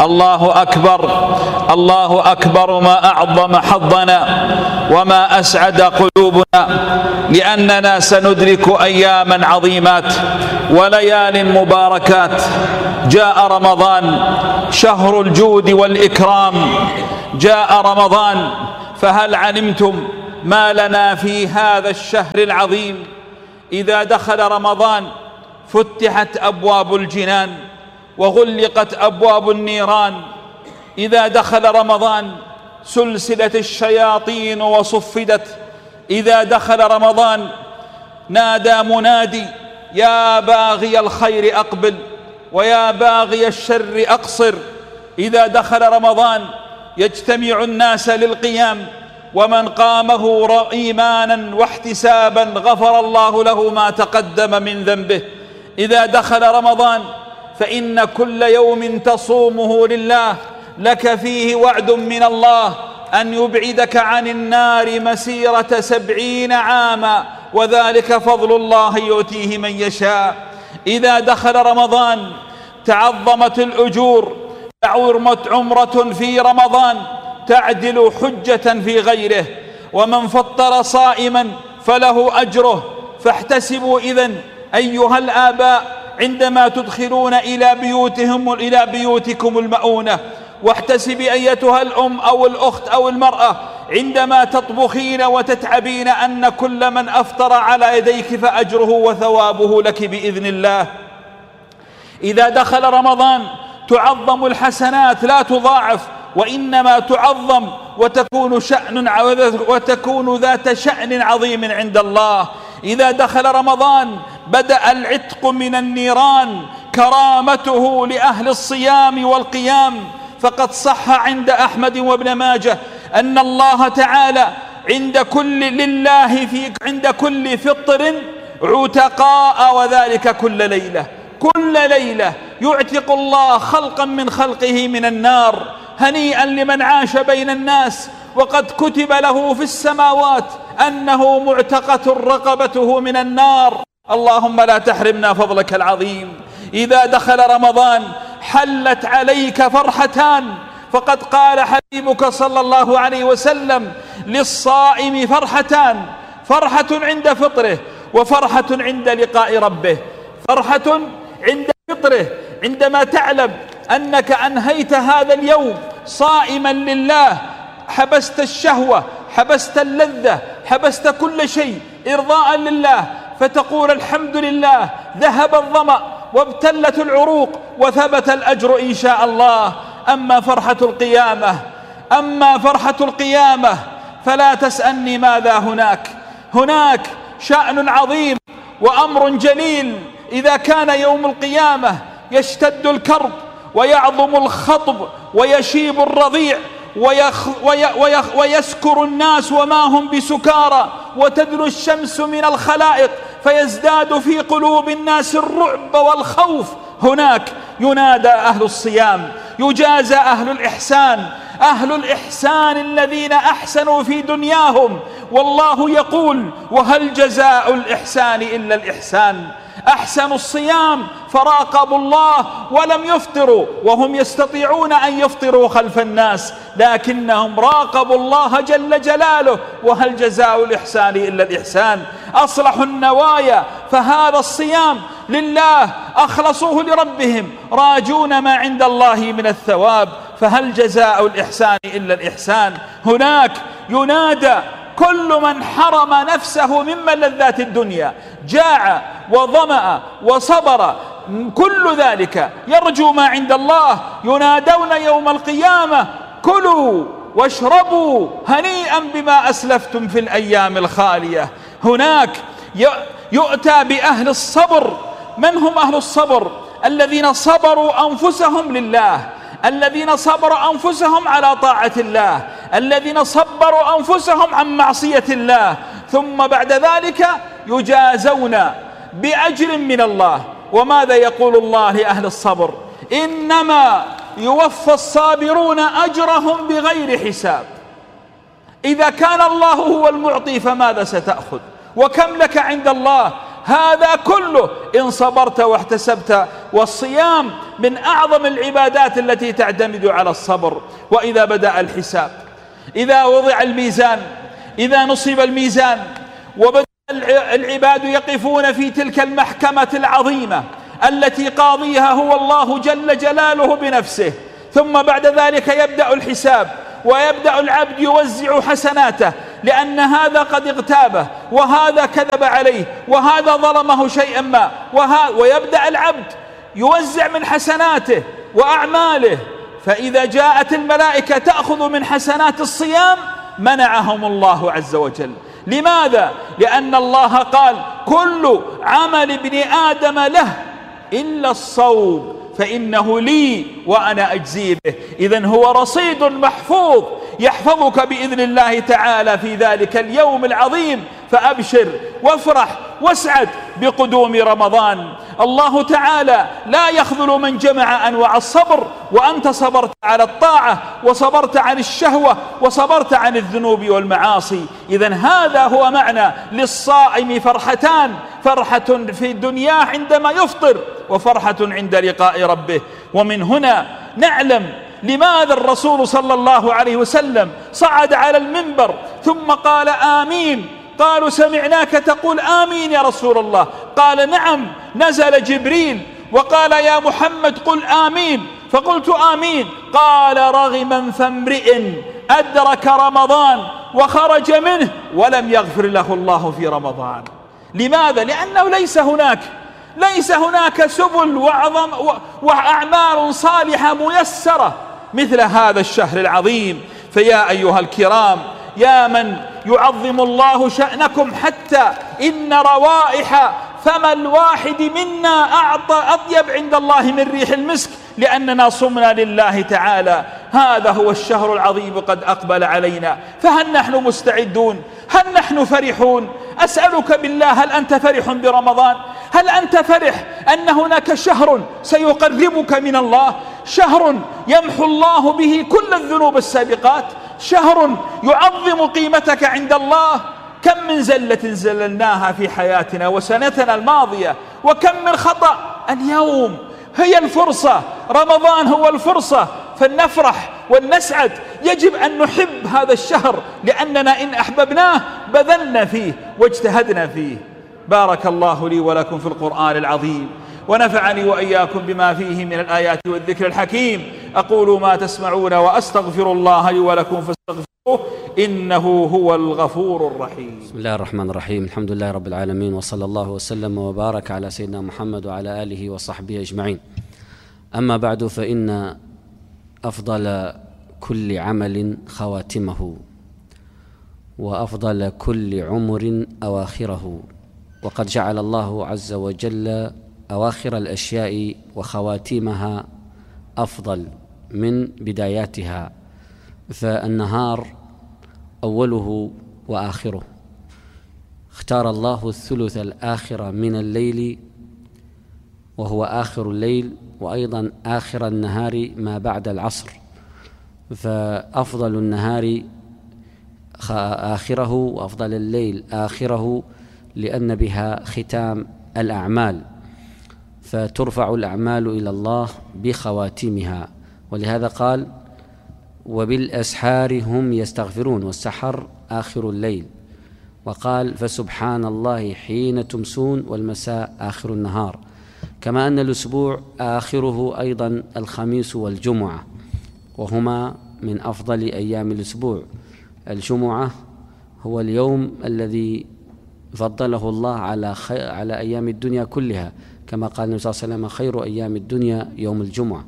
الله أكبر، الله أكبر، ما أعظم حظنا وما أسعد قلوبنا، لأننا سندرك أياما عظيمات وليال مباركات. جاء رمضان شهر الجود والإكرام، جاء رمضان، فهل علمتم ما لنا في هذا الشهر العظيم؟ إذا دخل رمضان فتحت أبواب الجنان وغلقت أبواب النيران. إذا دخل رمضان سلسلة الشياطين وصفدت. إذا دخل رمضان نادى منادي: يا باغي الخير أقبل ويا باغي الشر أقصر. إذا دخل رمضان يجتمع الناس للقيام، ومن قامه إيمانا واحتسابا غفر الله له ما تقدم من ذنبه. إذا دخل رمضان فإن كل يوم تصومه لله لك فيه وعد من الله أن يبعدك عن النار مسيرة 70 عاما، وذلك فضل الله يؤتيه من يشاء. إذا دخل رمضان تعظمت الأجور، عمرة في رمضان تعدل حجة في غيره، ومن فطر صائما فله أجره. فاحتسبوا إذن أيها الآباء عندما تدخلون إلى بيوتكم المؤونة، واحتسبي أيتها الأم أو الأخت أو المرأة عندما تطبخين وتتعبين أن كل من أفطر على يديك فأجره وثوابه لك بإذن الله. إذا دخل رمضان تعظم الحسنات لا تضاعف، وإنما تعظم وتكون ذات شأن عظيم عند الله. إذا دخل رمضان بدأ العتق من النيران، كرامته لأهل الصيام والقيام. فقد صح عند أحمد وابن ماجه أن الله تعالى عند كل فطر عتقاء، وذلك كل ليلة. كل ليلة يعتق الله خلقا من خلقه من النار. هنيئا لمن عاش بين الناس وقد كتب له في السماوات أنه معتقة رقبته من النار. اللهم لا تحرمنا فضلك العظيم. إذا دخل رمضان حلت عليك فرحتان، فقد قال حبيبك صلى الله عليه وسلم: للصائم فرحتان، فرحة عند فطره وفرحة عند لقاء ربه. فرحة عند فطره عندما تعلم أنك أنهيت هذا اليوم صائما لله، حبست الشهوة، حبست اللذة، حبست كل شيء إرضاء لله، فتقول الحمد لله، ذهب الظمأ وابتلت العروق وثبت الأجر إن شاء الله. أما فرحة القيامة فلا تسألني ماذا هناك شأن عظيم وأمر جليل. إذا كان يوم القيامة يشتد الكرب ويعظم الخطب ويشيب الرضيع ويسكر الناس وما هم بسكارى، وتدنو الشمس من الخلائق فيزداد في قلوب الناس الرعب والخوف. هناك ينادى أهل الصيام، يجازى أهل الإحسان الذين أحسنوا في دنياهم. والله يقول: وهل جزاء الإحسان إلا الإحسان. أحسنوا الصيام فراقبوا الله ولم يفطروا، وهم يستطيعون أن يفطروا خلف الناس، لكنهم راقبوا الله جل جلاله. وهل جزاء الإحسان إلا الإحسان. أصلحوا النوايا، فهذا الصيام لله، أخلصوه لربهم، راجون ما عند الله من الثواب. فهل جزاء الإحسان إلا الإحسان. هناك ينادى كل من حرم نفسه مما لذات الدنيا، جاع وظمأ وصبر، كل ذلك يرجو ما عند الله، ينادون يوم القيامة: كلوا واشربوا هنيئا بما أسلفتم في الأيام الخالية. هناك يؤتى بأهل الصبر. من هم أهل الصبر؟ الذين صبروا أنفسهم لله، الذين صبروا أنفسهم على طاعة الله، الذين صبروا أنفسهم عن معصية الله، ثم بعد ذلك يجازون بأجر من الله. وماذا يقول الله لأهل الصبر؟ إنما يوفى الصابرون أجرهم بغير حساب. إذا كان الله هو المعطي فماذا ستأخذ؟ وكم لك عند الله؟ هذا كله إن صبرت واحتسبت. والصيام من أعظم العبادات التي تعتمد على الصبر. وإذا بدأ الحساب، إذا وضع الميزان، إذا نصب الميزان وبدأ العباد يقفون في تلك المحكمة العظيمة التي قاضيها هو الله جل جلاله بنفسه، ثم بعد ذلك يبدأ الحساب ويبدأ العبد يوزع حسناته، لأن هذا قد اغتابه وهذا كذب عليه وهذا ظلمه شيئا ما، ويبدأ العبد يوزع من حسناته وأعماله. فإذا جاءت الملائكة تأخذ من حسنات الصيام منعهم الله عز وجل. لماذا؟ لأن الله قال: كل عمل ابن آدم له إلا الصوم فإنه لي وأنا أجزي به. إذن هو رصيد محفوظ يحفظك بإذن الله تعالى في ذلك اليوم العظيم. فأبشر وافرح واسعد بقدوم رمضان. الله تعالى لا يخذل من جمع أنواع الصبر، وأنت صبرت على الطاعة وصبرت عن الشهوة وصبرت عن الذنوب والمعاصي. إذن هذا هو معنى للصائم فرحتان: فرحة في الدنيا عندما يفطر، وفرحة عند لقاء ربه. ومن هنا نعلم لماذا الرسول صلى الله عليه وسلم صعد على المنبر ثم قال آمين. قالوا: سمعناك تقول آمين يا رسول الله. قال: نعم، نزل جبريل وقال: يا محمد قل آمين، فقلت آمين. قال: رغما فامرئ أدرك رمضان وخرج منه ولم يغفر له الله في رمضان. لماذا؟ لأنه ليس هناك سبل وأعمال صالحة ميسرة مثل هذا الشهر العظيم. فيا أيها الكرام، يا من يعظم الله شأنكم، حتى إن روائح فم الواحد منا أطيب عند الله من ريح المسك، لأننا صمنا لله تعالى. هذا هو الشهر العظيم قد أقبل علينا، فهل نحن مستعدون؟ هل نحن فرحون؟ أسألك بالله، هل أنت فرح برمضان؟ هل أنت فرح أن هناك شهر سيقربك من الله، شهر يمحو الله به كل الذنوب السابقات، شهر يعظم قيمتك عند الله؟ كم من زلة زللناها في حياتنا وسنتنا الماضية، وكم من خطأ. اليوم هي الفرصة، رمضان هو الفرصة، فلنفرح ولنسعد. يجب أن نحب هذا الشهر، لأننا إن أحببناه بذلنا فيه واجتهدنا فيه. بارك الله لي ولكم في القرآن العظيم، ونفعني وإياكم بما فيه من الآيات والذكر الحكيم. أقول ما تسمعون وأستغفر الله لي ولكم فاستغفروه إنه هو الغفور الرحيم. بسم الله الرحمن الرحيم. الحمد لله رب العالمين، وصلى الله وسلم وبارك على سيدنا محمد وعلى آله وصحبه أجمعين. أما بعد، فإن أفضل كل عمل خواتمه، وأفضل كل عمر أواخره. وقد جعل الله عز وجل أواخر الأشياء وخواتيمها أفضل من بداياتها، فالنهار أوله وآخره. اختار الله الثلث الآخر من الليل وهو آخر الليل، وأيضا آخر النهار ما بعد العصر، فأفضل النهار آخره وأفضل الليل آخره، لأن بها ختام الأعمال، فترفع الأعمال إلى الله بخواتيمها. ولهذا قال: وبالأسحار هم يستغفرون، والسحر آخر الليل. وقال: فسبحان الله حين تمسون، والمساء آخر النهار. كما أن الأسبوع آخره أيضا الخميس والجمعة، وهما من أفضل أيام الأسبوع. الجمعة هو اليوم الذي فضله الله على أيام الدنيا كلها، كما قال النبي صلى الله عليه وسلم: خير أيام الدنيا يوم الجمعة.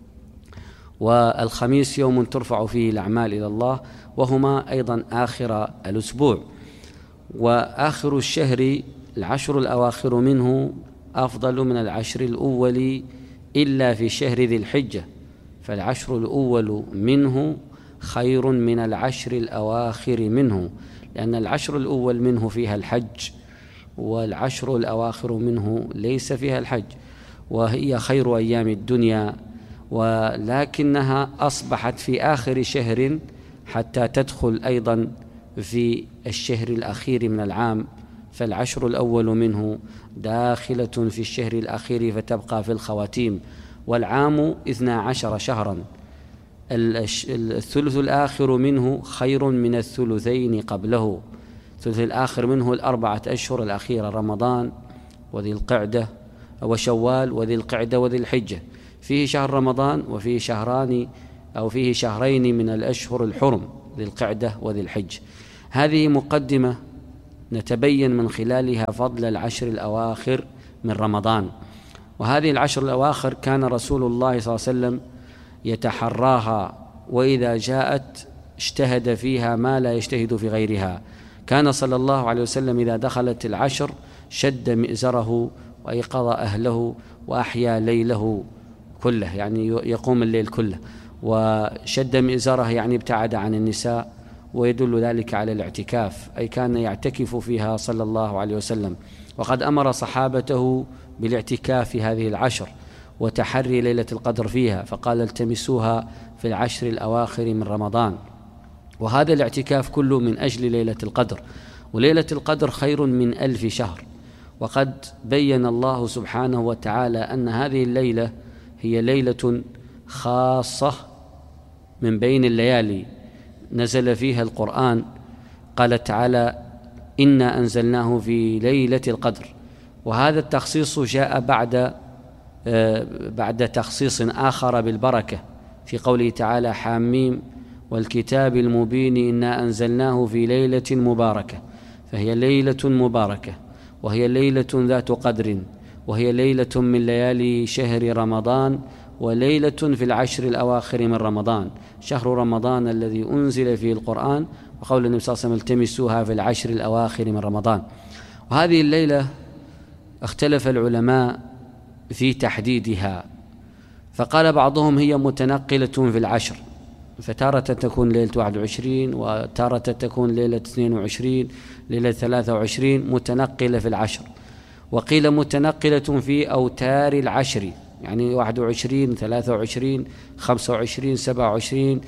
والخميس يوم ترفع فيه الأعمال إلى الله، وهما أيضا آخر الأسبوع. وآخر الشهر العشر الأواخر منه أفضل من العشر الأول إلا في شهر ذي الحجة، فالعشر الأول منه خير من العشر الأواخر منه، لأن العشر الأول منه فيها الحج، والعشر الأواخر منه ليس فيها الحج، وهي خير أيام الدنيا، ولكنها أصبحت في آخر شهر حتى تدخل أيضا في الشهر الأخير من العام، فالعشر الأول منه داخلة في الشهر الأخير فتبقى في الخواتيم. والعام 12 شهرا. الثلث الآخر منه خير من الثلثين قبله. الثلث الآخر منه 4 أشهر الأخيرة، رمضان وذي القعدة وشوال وذي القعدة وذي الحجة، فيه شهر رمضان وفيه شهران أو فيه شهرين من الأشهر الحرم، ذي القعدة وذي الحج. هذه مقدمة نتبين من خلالها فضل العشر الأواخر من رمضان. وهذه العشر الأواخر كان رسول الله صلى الله عليه وسلم يتحراها، وإذا جاءت اجتهد فيها ما لا يجتهد في غيرها. كان صلى الله عليه وسلم إذا دخلت العشر شد مئزره وأيقظ أهله وأحيا ليله كله، يعني يقوم الليل كله، وشد مئزره يعني ابتعد عن النساء، ويدل ذلك على الاعتكاف، أي كان يعتكف فيها صلى الله عليه وسلم. وقد أمر صحابته بالاعتكاف في هذه العشر وتحري ليلة القدر فيها، فقال التمسوها في العشر الأواخر من رمضان. وهذا الاعتكاف كله من أجل ليلة القدر، وليلة القدر خير من 1000 شهر. وقد بين الله سبحانه وتعالى أن هذه الليلة هي ليلة خاصة من بين الليالي نزل فيها القرآن. قال تعالى: إنا أنزلناه في ليلة القدر. وهذا التخصيص جاء بعد تخصيص آخر بالبركة في قوله تعالى: حاميم والكتاب المبين إنا أنزلناه في ليلة مباركة. فهي ليلة مباركة، وهي ليلة ذات قدر، وهي ليلة من ليالي شهر رمضان، وليلة في العشر الأواخر من رمضان، شهر رمضان الذي أنزل فيه القرآن. وقول النبي صلى الله عليه وسلم: التمسوها في العشر الأواخر من رمضان. وهذه الليلة اختلف العلماء في تحديدها، فقال بعضهم هي متنقلة في العشر، فتارة تكون ليلة 21 وتارة تكون ليلة 22 ليلة 23 متنقلة في العشر. وقيل متنقلة في أوتار العشر، يعني 21 23 25 27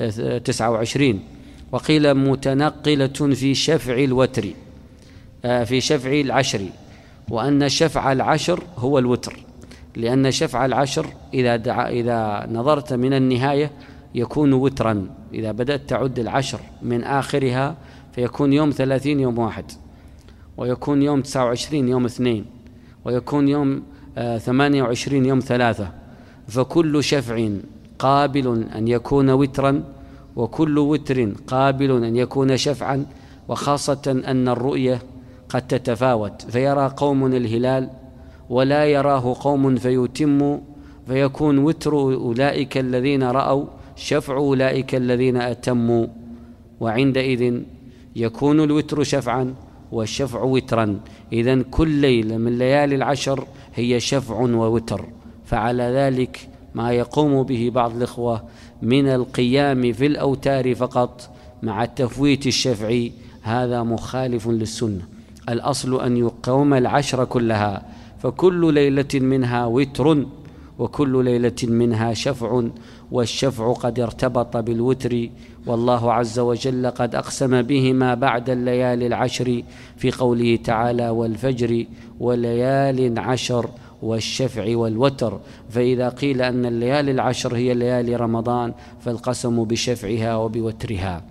29. وقيل متنقلة في شفع الوتر، في شفع العشر، وأن شفع العشر هو الوتر، لأن شفع العشر إذا نظرت من النهاية يكون وترا. إذا بدأت تعد العشر من آخرها فيكون يوم 30 يوم 1، ويكون يوم 29 يوم 2، ويكون يوم 28 يوم 3. فكل شفع قابل أن يكون وترا، وكل وتر قابل أن يكون شفعا. وخاصة أن الرؤية قد تتفاوت، فيرى قوم الهلال ولا يراه قوم فيتم، فيكون وتر أولئك الذين رأوا شفع أولئك الذين أتموا، وعندئذ يكون الوتر شفعا والشفع وترا. إذن كل ليلة من ليالي العشر هي شفع ووتر. فعلى ذلك ما يقوم به بعض الإخوة من القيام في الأوتار فقط مع تفويت الشفع هذا مخالف للسنة. الأصل أن يقوم العشر كلها، فكل ليلة منها وتر وكل ليلة منها شفع، والشفع قد ارتبط بالوتر، والله عز وجل قد أقسم بهما بعد الليالي العشر في قوله تعالى: والفجر وليال عشر والشفع والوتر. فإذا قيل أن الليالي العشر هي ليالي رمضان فالقسم بشفعها وبوترها.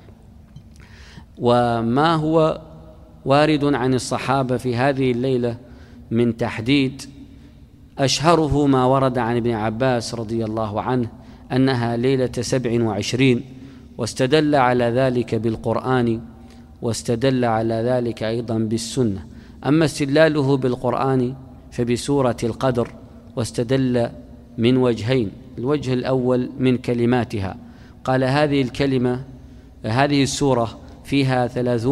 وما هو وارد عن الصحابة في هذه الليلة من تحديد، أشهره ما ورد عن ابن عباس رضي الله عنه أنها ليلة 27، واستدل على ذلك بالقرآن، واستدل على ذلك أيضا بالسنة. أما استدلاله بالقرآن فبسورة القدر، واستدل من وجهين. الوجه الأول من كلماتها، قال هذه الكلمة، هذه السورة فيها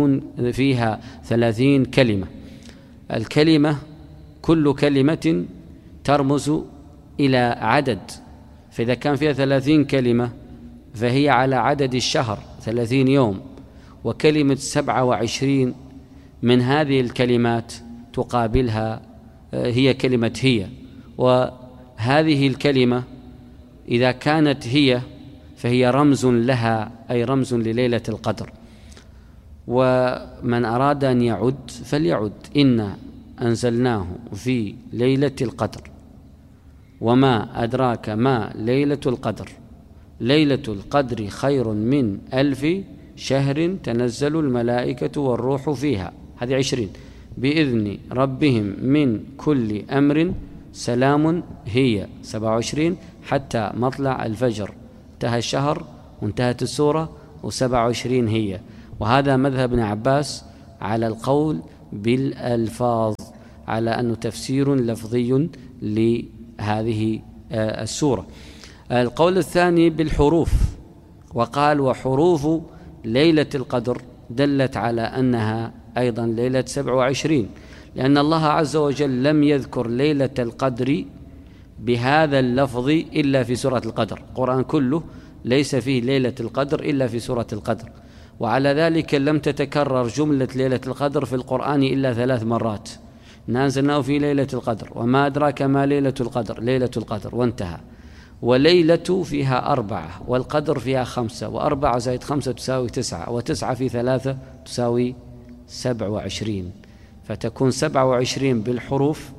30 كلمة. الكلمة كل كلمة ترمز إلى عدد، فإذا كان فيها 30 كلمة فهي على عدد الشهر 30 يوم. وكلمة 27 من هذه الكلمات تقابلها هي كلمة هي، وهذه الكلمة إذا كانت هي فهي رمز لها، أي رمز لليلة القدر. ومن أراد أن يعد فليعد: إنا أنزلناه في ليلة القدر. وما أدراك ما ليلة القدر، ليلة القدر خير من 1000 شهر تنزل الملائكة والروح فيها، هذه 20 بإذن ربهم من كل أمر سلام هي 27 حتى مطلع الفجر. انتهى الشهر وانتهت السورة و27 هي. وهذا مذهب ابن عباس على القول بالألفاظ، على أنه تفسير لفظي لهذه السورة. القول الثاني بالحروف، وقال وحروف ليلة القدر دلت على أنها أيضا ليلة 27، لأن الله عز وجل لم يذكر ليلة القدر بهذا اللفظ إلا في سورة القدر. القرآن كله ليس فيه ليلة القدر إلا في سورة القدر، وعلى ذلك لم تتكرر جملة ليلة القدر في القرآن إلا 3 مرات. نازلناه في ليلة القدر، وما أدراك ما ليلة القدر، ليلة القدر، وانتهى. وليلة فيها 4، والقدر فيها 5، و4 زائد 5 تساوي 9، و9 في 3 تساوي 27، فتكون 27 بالحروف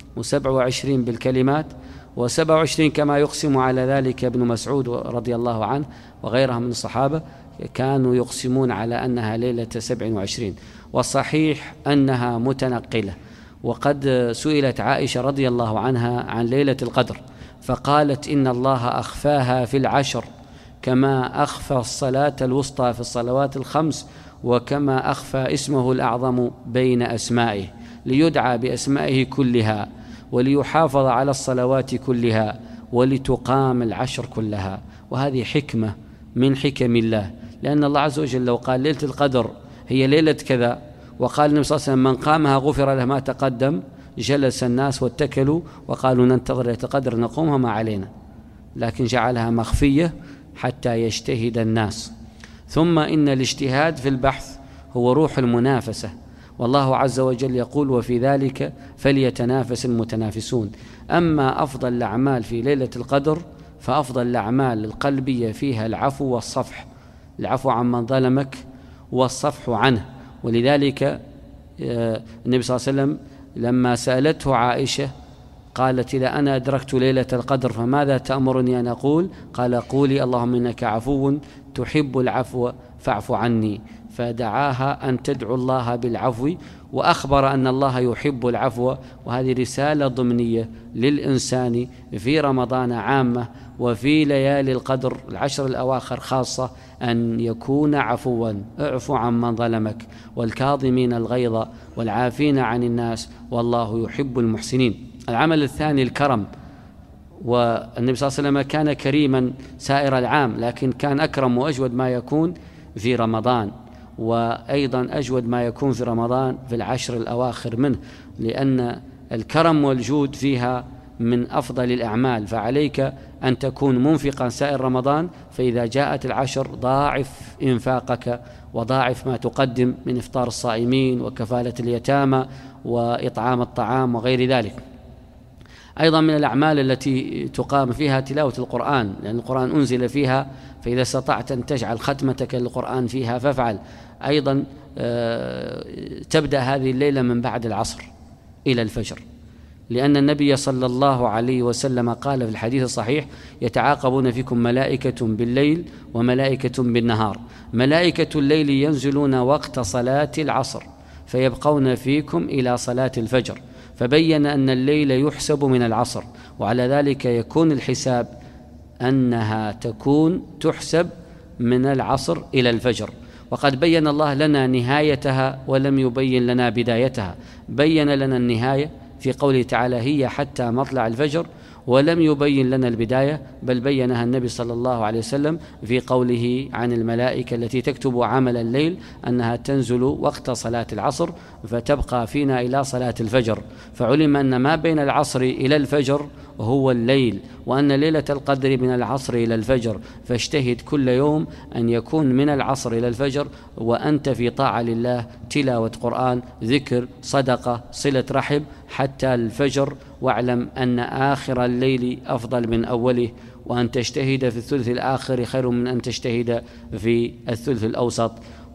و27 بالكلمات، و27 كما يقسم على ذلك ابن مسعود رضي الله عنه وغيرها من الصحابة، كانوا يقسمون على أنها ليلة 27. والصحيح أنها متنقلة. وقد سئلت عائشة رضي الله عنها عن ليلة القدر فقالت إن الله أخفاها في العشر كما أخفى الصلاة الوسطى في الصلوات ال5، وكما أخفى اسمه الأعظم بين أسمائه، ليدعى بأسمائه كلها، وليحافظ على الصلوات كلها، ولتقام العشر كلها. وهذه حكمة من حكم الله، لأن الله عز وجل لو قال ليلة القدر هي ليلة كذا، وقال النبي صلى الله عليه وسلم من قامها غفر له ما تقدم، جلس الناس واتكلوا وقالوا ننتظر ليلة القدر نقومها ما علينا، لكن جعلها مخفية حتى يجتهد الناس. ثم إن الاجتهاد في البحث هو روح المنافسة، والله عز وجل يقول وفي ذلك فليتنافس المتنافسون. أما أفضل الأعمال في ليلة القدر فأفضل الأعمال القلبية فيها العفو والصفح، العفو عمن ظلمك والصفح عنه. ولذلك النبي صلى الله عليه وسلم لما سألته عائشة قالت إذا أنا أدركت ليلة القدر فماذا تأمرني أن أقول؟ قال قولي اللهم إنك عفو تحب العفو فاعف عني، فدعاها أن تدعو الله بالعفو، وأخبر أن الله يحب العفو. وهذه رسالة ضمنية للإنسان في رمضان عامة، وفي ليالي القدر العشر الأواخر خاصة، أن يكون عفوا. اعفو عمن ظلمك، والكاظمين الغيظ والعافين عن الناس، والله يحب المحسنين. العمل الثاني الكرم، والنبي صلى الله عليه وسلم كان كريما سائر العام، لكن كان أكرم وأجود ما يكون في رمضان، وأيضا أجود ما يكون في رمضان في العشر الأواخر منه، لأن الكرم والجود فيها من أفضل الأعمال. فعليك أن تكون منفقا سائر رمضان، فإذا جاءت العشر ضاعف إنفاقك، وضاعف ما تقدم من إفطار الصائمين وكفالة اليتامى وإطعام الطعام وغير ذلك. أيضا من الأعمال التي تقام فيها تلاوة القرآن، لأن القرآن أنزل فيها، فإذا استطعت أن تجعل ختمتك للقرآن فيها فافعل. أيضا تبدأ هذه الليلة من بعد العصر إلى الفجر، لأن النبي صلى الله عليه وسلم قال في الحديث الصحيح يتعاقبون فيكم ملائكة بالليل وملائكة بالنهار. ملائكة الليل ينزلون وقت صلاة العصر فيبقون فيكم إلى صلاة الفجر، فبين أن الليل يحسب من العصر، وعلى ذلك يكون الحساب أنها تحسب من العصر إلى الفجر. وقد بين الله لنا نهايتها ولم يبين لنا بدايتها، بين لنا النهاية في قوله تعالى هي حتى مطلع الفجر، ولم يبين لنا البداية، بل بينها النبي صلى الله عليه وسلم في قوله عن الملائكة التي تكتب عمل الليل أنها تنزل وقت صلاة العصر فتبقى فينا إلى صلاة الفجر. فعلم أن ما بين العصر إلى الفجر هو الليل، وأن ليلة القدر من العصر إلى الفجر، فاجتهد كل يوم أن يكون من العصر إلى الفجر وأنت في طاعة لله، تلاوة قرآن، ذكر، صدقة، صلة رحم حتى الفجر. واعلم أن آخر الليل أفضل من أوله، وأن تجتهد في الثلث الآخر خير من أن تجتهد في الثلث الأوسط.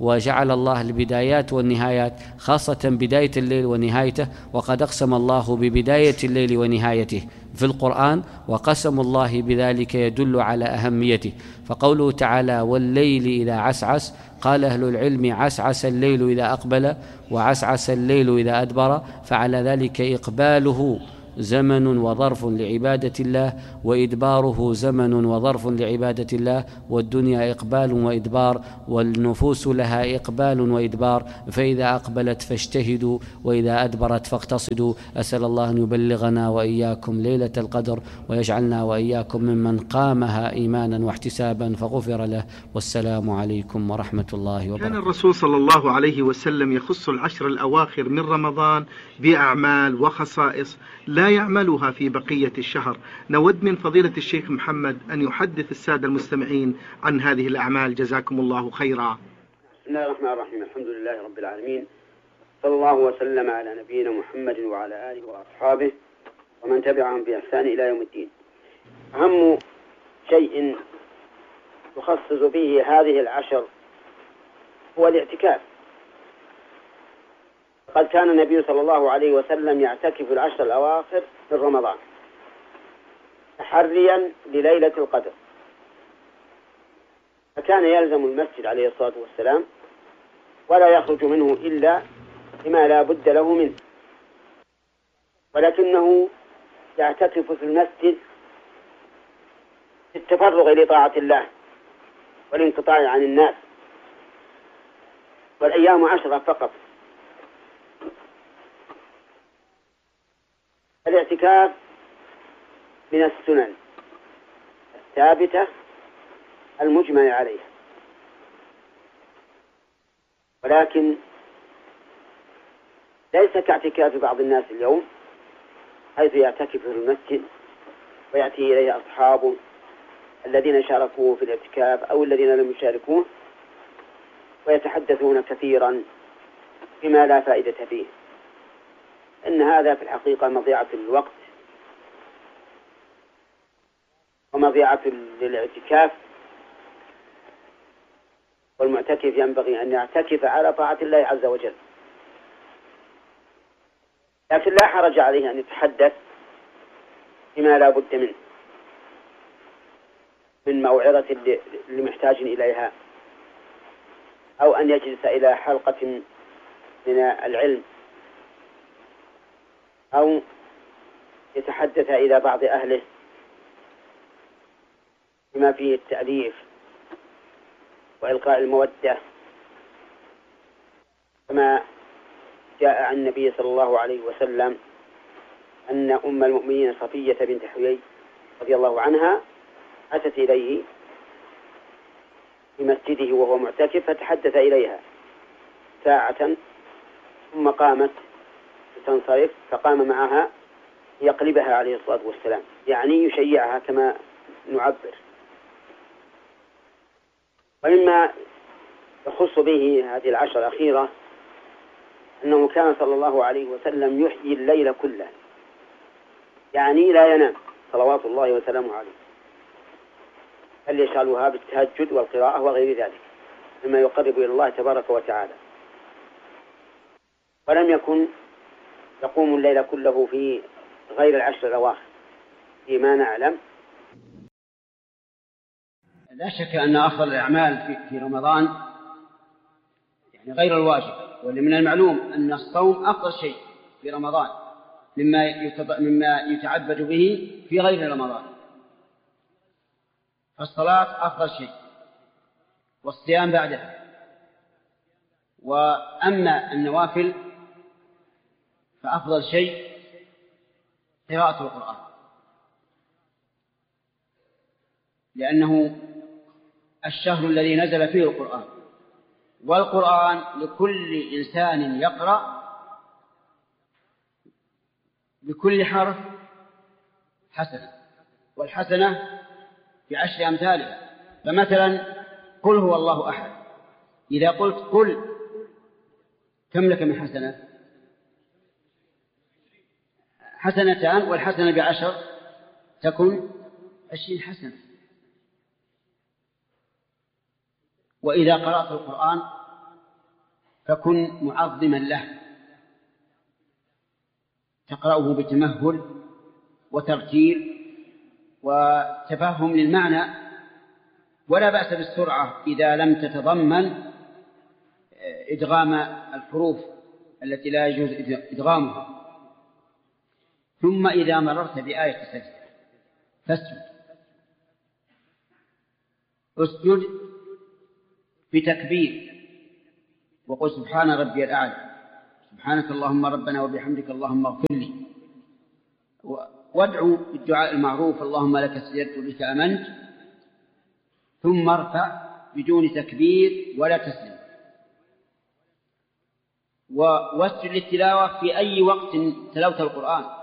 وجعل الله البدايات والنهايات، خاصة بداية الليل ونهايته، وقد أقسم الله ببداية الليل ونهايته في القرآن، وقسم الله بذلك يدل على أهميته. فقوله تعالى والليل إذا عسعس، قال أهل العلم عسعس الليل إذا أقبل، وعسعس الليل إذا أدبر، فعلى ذلك إقباله زمن وظرف لعبادة الله، وإدباره زمن وظرف لعبادة الله، والدنيا إقبال وإدبار، والنفوس لها إقبال وإدبار، فإذا أقبلت فاجتهدوا، وإذا أدبرت فاقتصدوا. أسأل الله أن يبلغنا وإياكم ليلة القدر، ويجعلنا وإياكم ممن قامها إيمانا واحتسابا فغفر له. والسلام عليكم ورحمة الله وبركاته. كان الرسول صلى الله عليه وسلم يخص العشر الأواخر من رمضان بأعمال وخصائص لا يعملها في بقية الشهر. نود من فضيلة الشيخ محمد أن يحدث السادة المستمعين عن هذه الأعمال، جزاكم الله خيرا. بسم الله الرحمن الرحيم، الحمد لله رب العالمين، صلى الله وسلم على نبينا محمد وعلى آله وأصحابه ومن تبعهم بإحسان إلى يوم الدين. أهم شيء يخصص به هذه العشر هو الاعتكاف. قد كان النبي صلى الله عليه وسلم يعتكف العشر الأواخر من رمضان تحريا لليلة القدر، فكان يلزم المسجد عليه الصلاة والسلام ولا يخرج منه إلا لما لا بد له منه، ولكنه يعتكف في المسجد التفرغ لطاعة الله والانقطاع عن الناس، والأيام 10 فقط. الاعتكاف من السنن الثابتة المجمع عليها، ولكن ليس كاعتكاف بعض الناس اليوم، حيث يعتكف في المسجد ويأتي إليه أصحابه الذين شاركوه في الاعتكاف أو الذين لم يشاركوه، ويتحدثون كثيرا بما لا فائدة فيه. إن هذا في الحقيقة مضيعة للوقت ومضيعة للاعتكاف، والمعتكف ينبغي أن يعتكف على طاعة الله عز وجل، لكن لا حرج عليه أن يتحدث بما لا بد منه من موعظة لمحتاج إليها، أو أن يجلس إلى حلقة من العلم، أو يتحدث إلى بعض أهله بما فيه التأليف وإلقاء المودة، كما جاء عن النبي صلى الله عليه وسلم أن أم المؤمنين صفية بنت حيي رضي الله عنها أتت إليه في مسجده وهو معتكف، فتحدث إليها ساعة ثم قامت تنصرف، فقام معها يقلبها عليه الصلاة والسلام، يعني يشيعها كما نعبر. ومما يخص به هذه العشر الأخيرة أنه كان صلى الله عليه وسلم يحيي الليل كله، يعني لا ينام صلوات الله وسلامه عليه، بل يشغلها بالتهجد والقراءة وغير ذلك مما يقرب إلى الله تبارك وتعالى. ولم يكن يقوم الليل كله في غير العشر الأواخر فيما نعلم. لا شك أن أفضل الأعمال في رمضان يعني غير الواجب، ومن المعلوم أن الصوم أفضل شيء في رمضان مما يتعبد به في غير رمضان. فالصلاة أفضل شيء والصيام بعدها، وأما النوافل فأفضل شيء قراءة القرآن، لأنه الشهر الذي نزل فيه القرآن، والقرآن لكل إنسان يقرأ بكل حرف حسنة، والحسنة ب10 أمثالها. فمثلا قل هو الله أحد، إذا قلت قل كم لك من حسنة؟ حسنتان، والحسنة ب10 تكن 20 حسنة. وإذا قرأت القرآن فكن معظما له، تقرأه بتمهل وترتيل وتفهم للمعنى، ولا بأس بالسرعة إذا لم تتضمن إدغام الحروف التي لا يجوز إدغامها. ثم إذا مررت بآية السجدة اسجد بتكبير وقل سبحان ربي الأعلى، سبحانك اللهم ربنا وبحمدك اللهم اغفر لي، وادعو بالدعاء المعروف اللهم لك سجدت بك آمنت، ثم ارفع بدون تكبير ولا تسلم، واسجد للتلاوة في أي وقت تلوت القرآن،